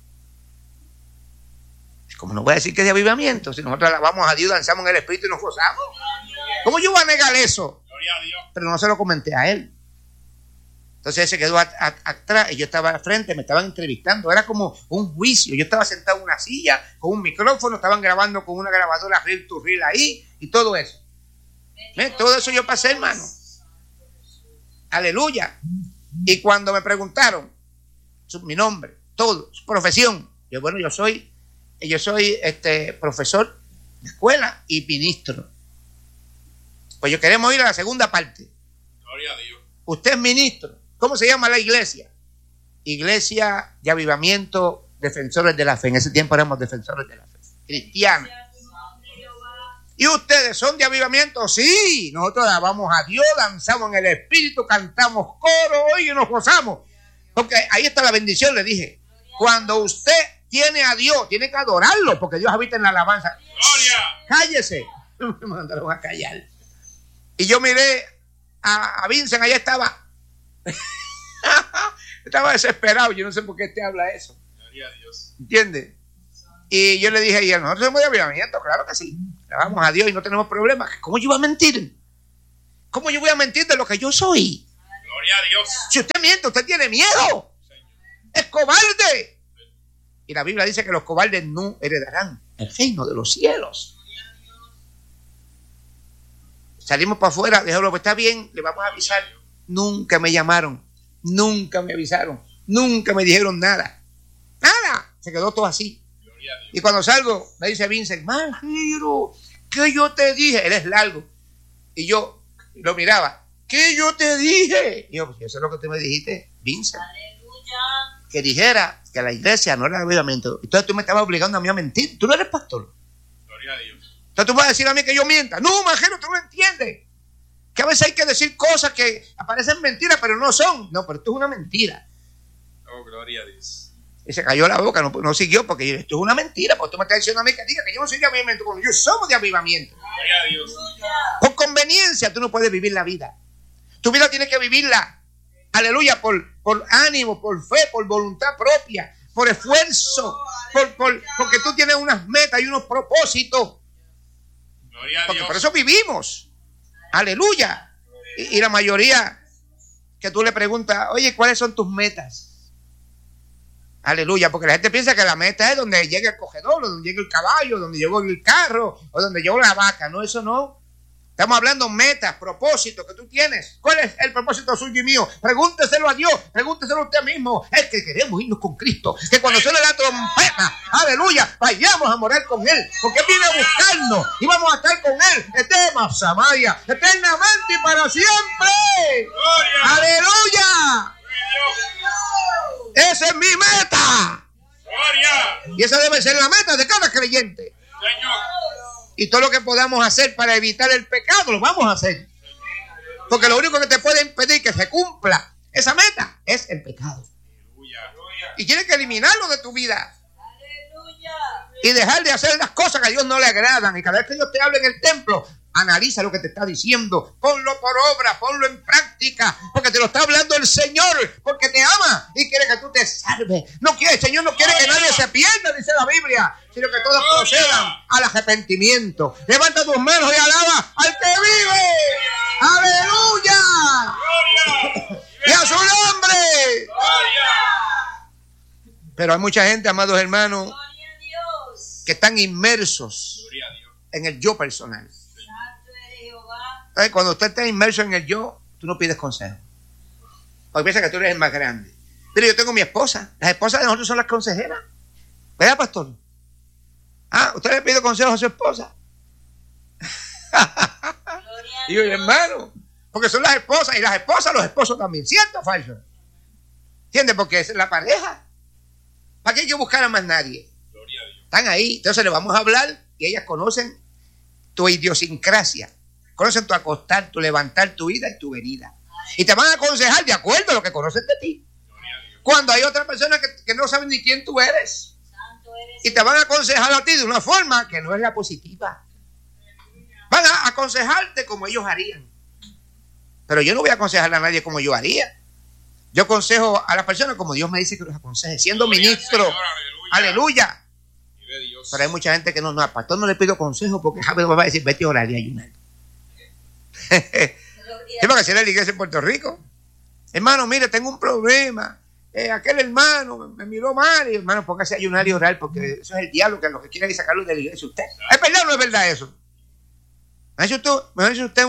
¿Cómo no voy a decir que es de avivamiento? Si nosotros alabamos a Dios, danzamos en el Espíritu y nos gozamos. ¿Cómo yo voy a negar eso? Gloria a Dios. Pero no se lo comenté a él. Entonces él se quedó atrás y yo estaba al frente, me estaban entrevistando. Era como un juicio. Yo estaba sentado en una silla con un micrófono, estaban grabando con una grabadora reel to reel ahí y todo eso. ¿Ves? Todo eso yo pasé, hermano. Aleluya. Y cuando me preguntaron mi nombre, todo, su profesión, yo soy profesor de escuela y ministro. Pues yo queremos ir a la segunda parte. Gloria a Dios. Usted es ministro. ¿Cómo se llama la iglesia? Iglesia de Avivamiento, Defensores de la Fe. En ese tiempo éramos defensores de la fe. Cristianos. ¿Y ustedes son de avivamiento? Sí, nosotros alabamos a Dios, danzamos en el Espíritu, cantamos coro y nos gozamos. Porque ahí está la bendición, le dije. Cuando usted tiene a Dios, tiene que adorarlo, porque Dios habita en la alabanza. Gloria. Cállese. Me mandaron a callar. Y yo miré a Vincent, allá estaba. Estaba desesperado, yo no sé por qué te habla eso. Gloria a Dios. ¿Entiendes? Y yo le dije a ella, nosotros somos de avivamiento, claro que sí. Alabamos a Dios y no tenemos problemas. ¿Cómo yo voy a mentir? ¿Cómo yo voy a mentir de lo que yo soy? Gloria a Dios. Si usted miente, usted tiene miedo. Es cobarde. Y la Biblia dice que los cobardes no heredarán el reino de los cielos. Salimos para afuera, déjalo, pues está bien, le vamos a avisar. Nunca me llamaron, nunca me avisaron, nunca me dijeron nada. Nada. Se quedó todo así. Y cuando salgo, me dice Vincent, Majiro, ¿qué yo te dije? Él es largo. Y yo lo miraba, ¿qué yo te dije? Y yo, pues eso es lo que tú me dijiste, Vincent. Aleluya. Que dijera que la iglesia no era avivamiento. Entonces tú me estabas obligando a mí a mentir. Tú no eres pastor. Gloria a Dios. Entonces tú vas a decir a mí que yo mienta. No, Majero, tú no entiendes. Que a veces hay que decir cosas que aparecen mentiras, pero no son. No, pero esto es una mentira. Oh, gloria a Dios. Y se cayó la boca, no siguió, porque esto es una mentira. Porque tú me estás diciendo a mí que diga que yo no soy de avivamiento, cuando yo somos de avivamiento. Gloria a Dios. Por conveniencia tú no puedes vivir la vida. Tu vida tienes que vivirla, aleluya, por ánimo, por fe, por voluntad propia, por esfuerzo, porque tú tienes unas metas y unos propósitos. Gloria a Porque Dios. por eso vivimos, aleluya. Y la mayoría que tú le preguntas, oye, ¿cuáles son tus metas? Aleluya, porque la gente piensa que la meta es donde llega el cogedor, o donde llega el caballo, donde llegó el carro, o donde llegó la vaca. No, eso no. Estamos hablando metas, propósitos que tú tienes. ¿Cuál es el propósito suyo y mío? Pregúnteselo a Dios, pregúnteselo a usted mismo. Es que queremos irnos con Cristo. Que cuando suene la trompeta, aleluya, vayamos a morar con Él. Porque Él viene a buscarnos y vamos a estar con Él. Eternamente y para siempre. Gloria. Aleluya. Esa es mi meta. Gloria. Y esa debe ser la meta de cada creyente. Señor. Y todo lo que podamos hacer para evitar el pecado, lo vamos a hacer. Porque lo único que te puede impedir que se cumpla esa meta es el pecado. Aleluya. Y tienes que eliminarlo de tu vida. Aleluya. Y dejar de hacer las cosas que a Dios no le agradan. Y cada vez que Dios te hable en el templo, analiza lo que te está diciendo. Ponlo por obra, ponlo en práctica. Porque te lo está hablando el Señor. Porque te ama y quiere que tú te salves. No quiere, el Señor no quiere que nadie se pierda, dice la Biblia. Sino que todos procedan al arrepentimiento. Levanta tus manos y alaba al que vive. ¡Aleluya! Gloria. ¡Y a su nombre! Gloria. Pero hay mucha gente, amados hermanos, Gloria a Dios. que están inmersos Gloria a Dios. en el yo personal. Santo eres Jehová. Cuando usted está inmerso en el yo, tú no pides consejo. Porque piensa que tú eres el más grande. Pero yo tengo mi esposa. Las esposas de nosotros son las consejeras. ¿Verdad, pastor? ¿Usted le pide consejo a su esposa? Gloria a Y yo, Dios. hermano, porque son las esposas. Y las esposas, los esposos también. ¿Cierto o falso? ¿Entiendes? Porque es la pareja. ¿Para qué hay que buscar a más nadie? Gloria a Dios. Están ahí. Entonces le vamos a hablar y ellas conocen tu idiosincrasia. Conocen tu acostar, tu levantar, tu ida y tu venida. Y te van a aconsejar de acuerdo a lo que conocen de ti. Gloria a Dios. Cuando hay otras personas que no saben ni quién tú eres. Santo eres Y te van a aconsejar a ti de una forma que no es la positiva. Van a aconsejarte como ellos harían. Pero yo no voy a aconsejar a nadie como yo haría. Yo aconsejo a las personas como Dios me dice que los aconseje, siendo Gloria al ministro. Señor. Aleluya. Vive Dios. Pero hay mucha gente que no, al pastor no le pido consejo porque Javier va a decir, vete a orar y ayunar. Sí, porque si era la iglesia en Puerto Rico. Hermano, mire, tengo un problema. Aquel hermano me miró mal. Y hermano, póngase a ayunar y orar porque eso es el diablo que lo que quiere es sacarlo de la iglesia usted. ¿Es verdad o no es verdad eso? Me ha dicho usted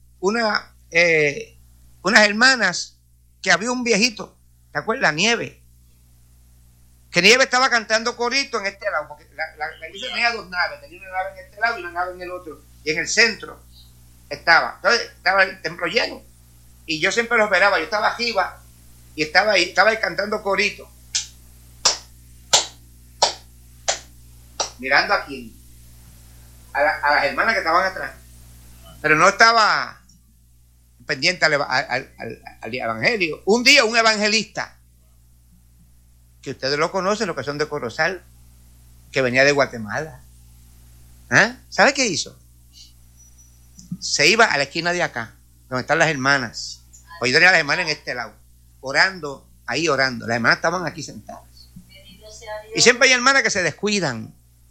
unas hermanas que había un viejito, ¿te acuerdas? Nieve. Que Nieve estaba cantando corito en este lado, porque la iglesia tenía dos naves, tenía una nave en este lado y una nave en el otro. Y en el centro entonces estaba el templo lleno. Y yo siempre lo esperaba, yo estaba arriba y estaba ahí cantando corito. Mirando a quién, a las hermanas que estaban atrás. Pero no estaba pendiente al evangelio. Un día un evangelista, que ustedes lo conocen, los que son de Corozal, que venía de Guatemala. ¿Sabe qué hizo? Se iba a la esquina de acá, donde están las hermanas. Hoy tenía las hermanas en este lado, orando. Las hermanas estaban aquí sentadas. Bendito sea Dios. Y siempre hay hermanas que se descuidan.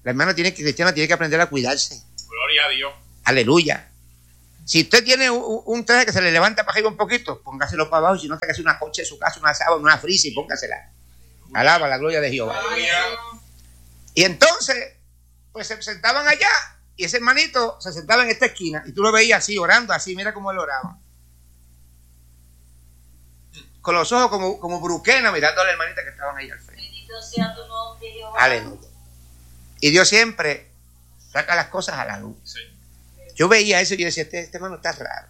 La hermana cristiana tiene que aprender a cuidarse. Gloria a Dios. Aleluya. Si usted tiene un traje que se le levanta para arriba un poquito, póngaselo para abajo. Si no, hágase una coche en su casa, una sábana, una frisa y póngasela. Alaba la gloria de Jehová. Aleluya. Y entonces, pues se sentaban allá y ese hermanito se sentaba en esta esquina y tú lo veías así, orando así, mira cómo él oraba. Con los ojos como bruquena mirando a la hermanita que estaban ahí al frente. Bendito sea tu nombre, Jehová. Aleluya. Y Dios siempre saca las cosas a la luz. Sí. Yo veía eso y yo decía, este hermano está raro.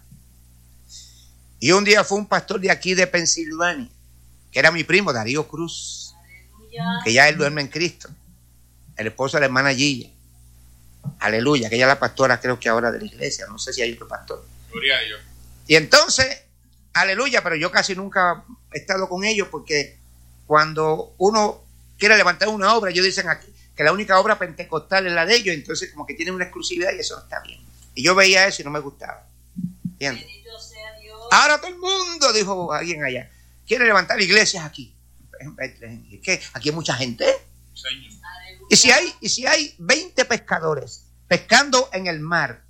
Y un día fue un pastor de aquí de Pensilvania, que era mi primo, Darío Cruz, Aleluya. que ya él duerme en Cristo, el esposo de la hermana Gilla. Aleluya, que ella es la pastora, creo que ahora de la iglesia, no sé si hay otro pastor. Gloria a Dios. Y entonces, aleluya, pero yo casi nunca he estado con ellos porque cuando uno quiere levantar una obra, ellos dicen aquí que la única obra pentecostal es la de ellos, entonces como que tienen una exclusividad y eso no está bien. Y yo veía eso y no me gustaba. ¿Entiendes? Bendito sea Dios. Ahora todo el mundo, dijo alguien allá, quiere levantar iglesias aquí. Es que aquí hay mucha gente. Señor. Aleluya. Y si hay 20 pescadores pescando en el mar,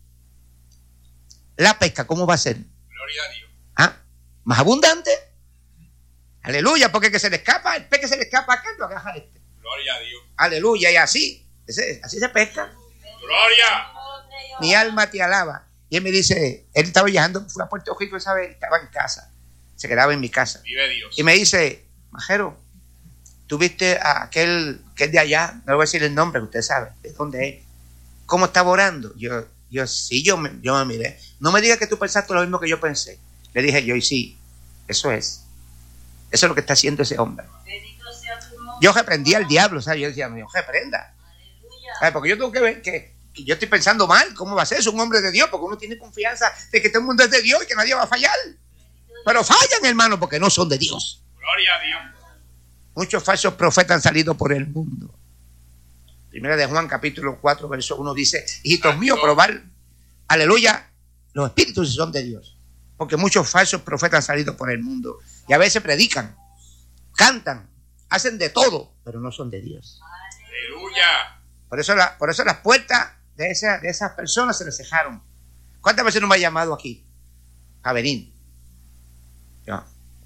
la pesca, ¿cómo va a ser? Gloria a Dios. ¿Ah? ¿Más abundante? Aleluya, porque el que se le escapa, el pez que se le escapa acá lo agarra este. Gloria a Dios. Aleluya, y así se pesca. Gloria. Mi alma te alaba. Y él me dice, él estaba viajando, fue a Puerto Rico esa vez, estaba en casa, se quedaba en mi casa. Vive Dios. Y me dice, Majero, ¿tú viste a aquel que es de allá? No le voy a decir el nombre, que usted sabe de dónde es. ¿Cómo estaba orando? Yo me miré. No me digas que tú pensaste lo mismo que yo pensé. Le dije yo, y sí, eso es. Eso es lo que está haciendo ese hombre. Bendito sea tu nombre. Yo reprendía al diablo, ¿sabes? Yo decía, no, reprenda. Aleluya. ¿Sabes? Porque yo tengo que ver que yo estoy pensando mal. ¿Cómo va a ser? Es un hombre de Dios, porque uno tiene confianza de que todo el mundo es de Dios y que nadie va a fallar. Pero fallan, hermano, porque no son de Dios. Gloria a Dios. Muchos falsos profetas han salido por el mundo. Primera de Juan, capítulo 4, verso 1 dice, hijitos míos, probar, aleluya, los espíritus si son de Dios. Porque muchos falsos profetas han salido por el mundo. Y a veces predican, cantan, hacen de todo, pero no son de Dios. Aleluya. Por eso las puertas de esas personas se les cejaron. ¿Cuántas veces no me ha llamado aquí a venir? Yo,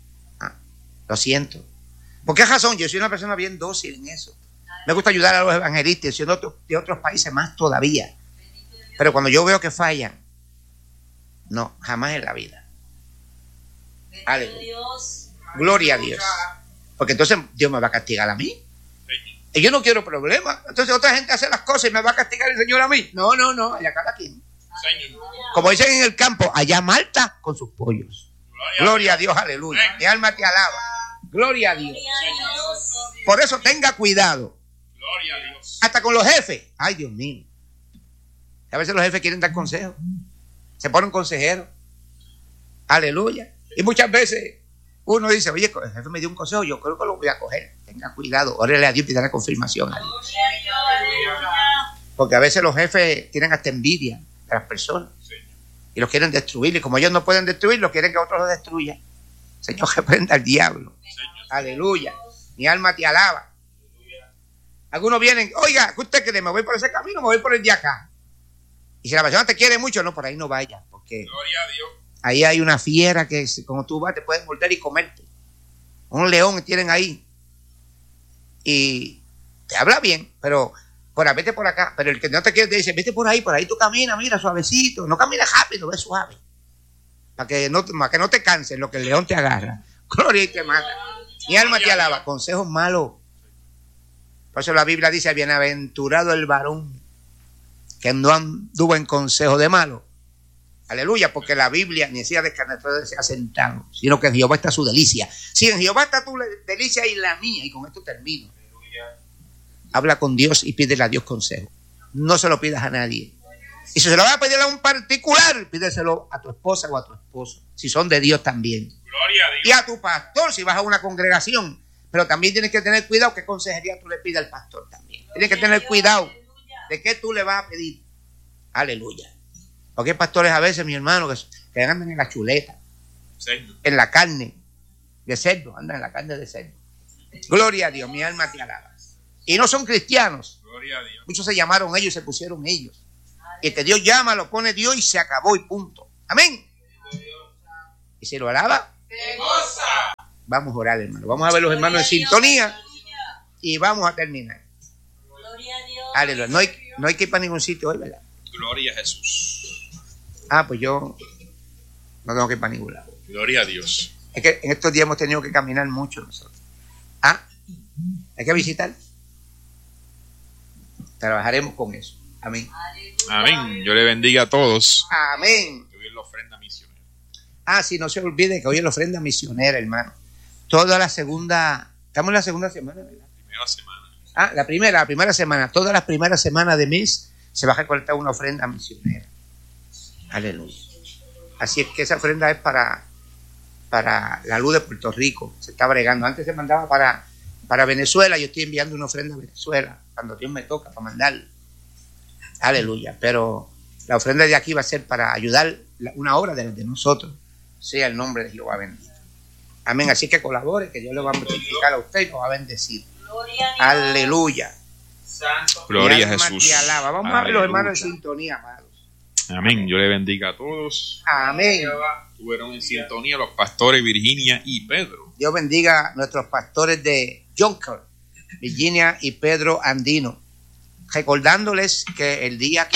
lo siento. ¿Por qué razón? Yo soy una persona bien dócil en eso. Me gusta ayudar a los evangelistas, soy de otros países más todavía. Pero cuando yo veo que fallan, no, jamás en la vida. Bendito Aleluya. Dios. Gloria a Dios. Porque entonces Dios me va a castigar a mí. Señor. Y yo no quiero problemas. Entonces otra gente hace las cosas y me va a castigar el Señor a mí. No, allá cada quien. Señor. Como dicen en el campo, allá Marta con sus pollos. Gloria a Dios, aleluya. Mi alma te alaba. Gloria a Dios. Gloria a Dios. Por eso tenga cuidado. Gloria a Dios. Hasta con los jefes. Ay, Dios mío. A veces los jefes quieren dar consejos. Se ponen consejeros. Aleluya. Y muchas veces uno dice, oye, el jefe me dio un consejo, yo creo que lo voy a coger. Tenga cuidado. Órale a Dios y dale confirmación a Dios. Gloria a Dios. Aleluya. Porque a veces los jefes tienen hasta envidia de las personas. Señor. Y los quieren destruir. Y como ellos no pueden destruirlo, quieren que otros lo destruyan. Señor, reprenda al diablo. Señor. Aleluya. Mi alma te alaba. Algunos vienen, oiga, ¿qué usted cree? ¿Me voy por ese camino o me voy por el de acá? Y si la persona te quiere mucho, no, por ahí no vayas. Porque Gloria a Dios. ahí hay una fiera que como tú vas te puede morder y comerte. Un león tienen ahí. Y te habla bien, pero vete por acá. Pero el que no te quiere te dice, vete por ahí tú caminas, mira, suavecito. No camines rápido, ve suave. Para que no te canses lo que el león te agarra. Gloria y te mata. Mi alma te alaba. Consejos malos. Por eso la Biblia dice, bienaventurado el varón que no anduvo en consejo de malo. Aleluya, porque la Biblia ni decía descarnado se ha sentado, sino que en Jehová está su delicia. Si en Jehová está tu delicia y la mía, y con esto termino. Habla con Dios y pídele a Dios consejo. No se lo pidas a nadie. Y si se lo vas a pedir a un particular, pídeselo a tu esposa o a tu esposo, si son de Dios también. Gloria a Dios. Y a tu pastor, si vas a una congregación. Pero también tienes que tener cuidado qué consejería tú le pides al pastor también. Tienes que tener cuidado de qué tú le vas a pedir. Aleluya. Porque hay pastores a veces, mi hermano, que andan en la chuleta, Señor. en la carne de cerdo, andan en la carne de cerdo. Gloria a Dios, mi alma te alaba. Y no son cristianos. Gloria a Dios. Muchos se llamaron ellos y se pusieron ellos. Y que Dios llama, lo pone Dios y se acabó y punto. Amén. Y si lo alaba, ¡Te goza! vamos a orar, hermano. Vamos a ver los hermanos en sintonía y vamos a terminar. Gloria a Dios. Aleluya. No hay que ir para ningún sitio hoy, ¿verdad? Gloria a Jesús. Pues yo no tengo que ir para ningún lado. Gloria a Dios. Es que en estos días hemos tenido que caminar mucho nosotros. Hay que visitar. Trabajaremos con eso. Amén. Amén. Yo le bendiga a todos. Amén. Que hoy es la ofrenda misionera. Sí, no se olviden que hoy es la ofrenda misionera, hermano. Toda la segunda, estamos en la segunda semana, ¿verdad? Primera semana. La primera semana, todas las primeras semanas de mes se va a recolectar una ofrenda misionera. Aleluya. Así es que esa ofrenda es para la luz de Puerto Rico. Se está bregando. Antes se mandaba para Venezuela. Yo estoy enviando una ofrenda a Venezuela cuando Dios me toca para mandarla. Aleluya. Pero la ofrenda de aquí va a ser para ayudar una obra de nosotros. Sea el nombre de Jehová bendito. Amén. Así que colabore, que Dios le va a multiplicar a usted y lo va a bendecir. Gloria a Dios. Aleluya. Santo. Gloria a Mi alma Jesús. te alaba. Vamos a ver los Aleluya. hermanos en sintonía, amados. Amén. Yo le bendiga a todos. Amén. Estuvieron en sintonía los pastores Virginia y Pedro. Dios bendiga a nuestros pastores de Jonker, Virginia y Pedro Andino. Recordándoles que el día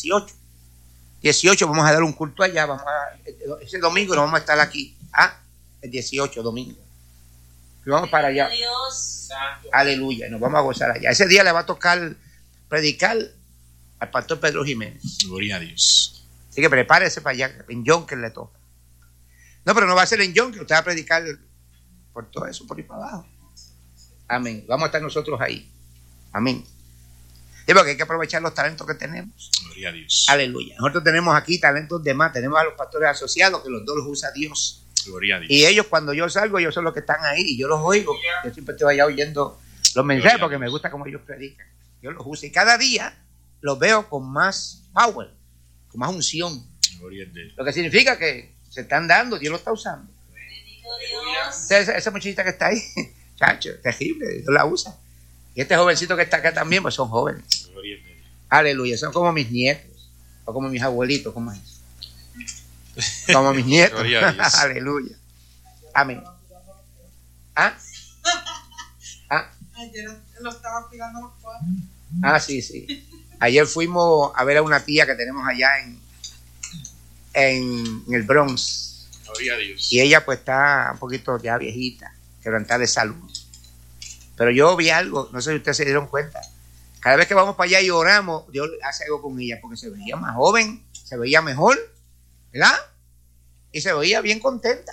18 vamos a dar un culto allá. Ese domingo no vamos a estar aquí. El 18 domingo. Y vamos para allá. Gloria a Dios. Santo. Aleluya. Nos vamos a gozar allá. Ese día le va a tocar predicar al pastor Pedro Jiménez. Gloria a Dios. Así que prepárese para allá. En Jonker le toca. No, pero no va a ser en Jonker. Usted va a predicar por todo eso, por ahí para abajo. Amén. Vamos a estar nosotros ahí. Amén. Sí, porque hay que aprovechar los talentos que tenemos. Gloria a Dios. Aleluya. Nosotros tenemos aquí talentos de más. Tenemos a los pastores asociados, que los dos los usa Dios. Gloria a Dios. Y ellos, cuando yo salgo, ellos son los que están ahí. Y yo los oigo. Yo siempre estoy allá oyendo los mensajes porque me gusta cómo ellos predican. Yo los uso. Y cada día los veo con más power, con más unción. Gloria a Dios. Lo que significa que se están dando, Dios lo está usando. Bendito Dios. Esa muchachita que está ahí, chacho, terrible, Dios la usa. Y este jovencito que está acá también, pues son jóvenes. Gloria a Dios. Aleluya, son como mis nietos, o como mis abuelitos, ¿cómo es? Como mis nietos. Gloria a Dios. Aleluya. Amén. Ayer lo estaba cuidando los cuadros. Sí. Ayer fuimos a ver a una tía que tenemos allá en el Bronx. Gloria a Dios. Y ella pues está un poquito ya viejita, quebrantada de salud. Pero yo vi algo, no sé si ustedes se dieron cuenta. Cada vez que vamos para allá y oramos, Dios hace algo con ella, porque se veía más joven, se veía mejor, ¿verdad? Y se veía bien contenta.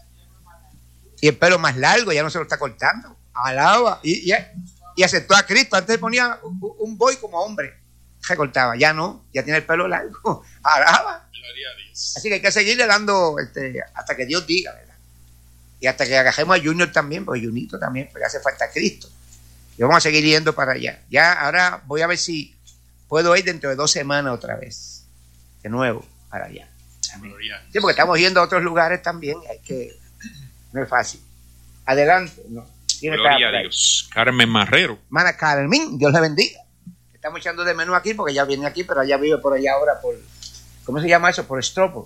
Y el pelo más largo, ya no se lo está cortando. Alaba. Y aceptó a Cristo. Antes ponía un boy como hombre. Recortaba, ya no, ya tiene el pelo largo. Alaba. Gloria a Dios. Así que hay que seguirle dando hasta que Dios diga, ¿verdad? Y hasta que agajemos a Junior también, porque Junito también, porque hace falta Cristo. Y vamos a seguir yendo para allá. Ya ahora voy a ver si puedo ir dentro de 2 semanas otra vez. De nuevo, para allá. Amén. Gloria a Dios. Sí, porque estamos yendo a otros lugares también. No es fácil. Adelante. No. Gloria a Dios. Carmen Marrero. Hermana Carmen, Dios le bendiga. Estamos echando de menos aquí porque ella viene aquí, pero ella vive por allá ahora por, ¿cómo se llama eso? Por Estropo.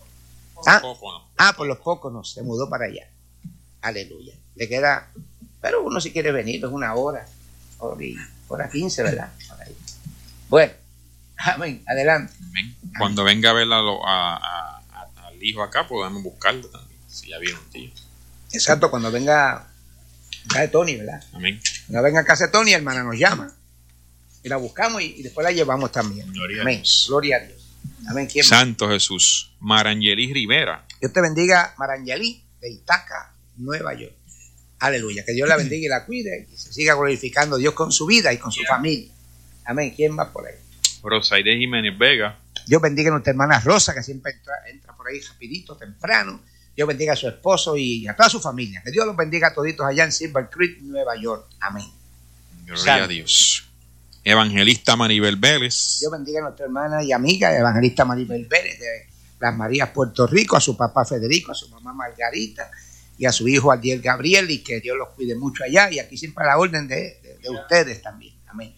Por los Póconos, se mudó para allá. Aleluya. Le queda, pero uno si quiere venir, es 1 hora, hora 15, ¿verdad? Por ahí. Bueno, amén, adelante. Amén. Cuando venga a ver al hijo acá, podemos buscarlo también. Si ya viene un tío. Exacto, cuando venga a casa de Tony, ¿verdad? Amén. Cuando venga a casa de Tony, hermana nos llama. Y la buscamos y después la llevamos también. Gloria a Amén. Dios. Gloria a Dios. Amén. ¿Quién más? Santo Jesús. Marangeli Rivera. Dios te bendiga, Marangeli, de Itaca, Nueva York. Aleluya. Que Dios la bendiga y la cuide y se siga glorificando Dios con su vida y con su familia. Amén. ¿Quién va por ahí? Rosaide Jiménez Vega. Dios bendiga a nuestra hermana Rosa, que siempre entra por ahí rapidito, temprano. Dios bendiga a su esposo y a toda su familia. Que Dios los bendiga a toditos allá en Silver Creek, Nueva York. Amén. Gloria Santo. a Dios. Evangelista Maribel Vélez. Dios bendiga a nuestra hermana y amiga, evangelista Maribel Vélez, de Las Marías, Puerto Rico, a su papá Federico, a su mamá Margarita y a su hijo Adiel Gabriel, y que Dios los cuide mucho allá y aquí siempre a la orden de ustedes también. Amén.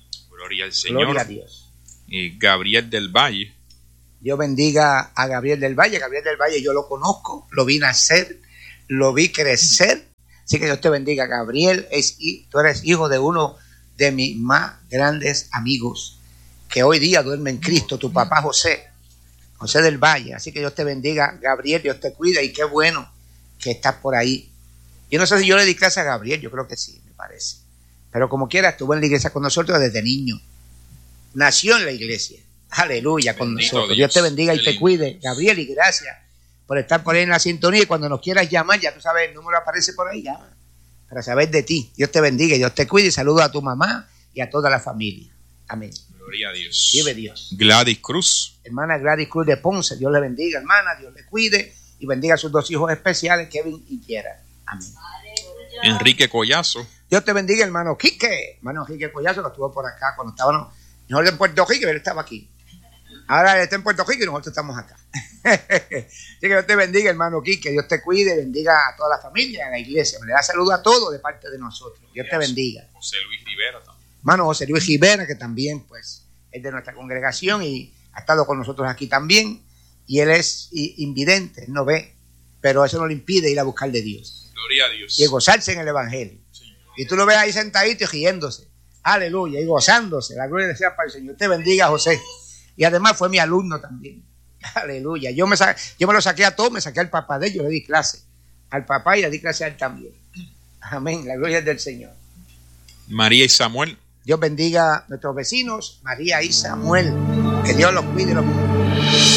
Gloria al Señor. Gloria a Dios. Y Gabriel del Valle. Dios bendiga a Gabriel del Valle. Gabriel del Valle yo lo conozco, lo vi nacer, lo vi crecer. Así que Dios te bendiga, Gabriel. Tú eres hijo de uno de mis más grandes amigos, que hoy día duerme en Cristo, tu papá José del Valle. Así que Dios te bendiga, Gabriel, Dios te cuida y qué bueno que estás por ahí. Yo no sé si yo le di clase a Gabriel, yo creo que sí, me parece. Pero como quiera, estuvo en la iglesia con nosotros desde niño. Nació en la iglesia. Aleluya, con Bendito nosotros. Dios te bendiga y te lindo. cuide, Gabriel, y gracias por estar por ahí en la sintonía. Y cuando nos quieras llamar, ya tú sabes, el número aparece por ahí, llama para saber de ti. Dios te bendiga y Dios te cuide. Y saludo a tu mamá y a toda la familia. Amén. Gloria a Dios. Vive Dios. Gladys Cruz. Hermana Gladys Cruz de Ponce, Dios le bendiga, hermana, Dios le cuide y bendiga a sus dos hijos especiales, Kevin y Kiera. Amén. Enrique Collazo. Dios te bendiga, hermano Quique. Hermano Quique Collazo, que estuvo por acá cuando estábamos nosotros en Puerto Rico, él estaba aquí. Ahora él está en Puerto Rico y nosotros estamos acá. Así que Dios te bendiga, hermano Quique. Dios te cuide, bendiga a toda la familia, a la iglesia. Me le da saludo a todos de parte de nosotros. Dios te bendiga. José Luis Rivera también. Hermano José Luis Rivera, que también pues es de nuestra congregación y ha estado con nosotros aquí también. Y él es invidente, no ve, pero eso no le impide ir a buscar de Dios. Gloria a Dios. Y gozarse en el Evangelio. Sí. Y tú lo ves ahí sentadito y riéndose. Aleluya, y gozándose. La gloria sea para el Señor. Te bendiga, José. Y además fue mi alumno también. Aleluya. Yo me lo saqué a todos, me saqué al papá de ellos, le di clase. Al papá y le di clase a él también. Amén. La gloria es del Señor. María y Samuel. Dios bendiga a nuestros vecinos, María y Samuel. Que Dios los cuide y los bendiga.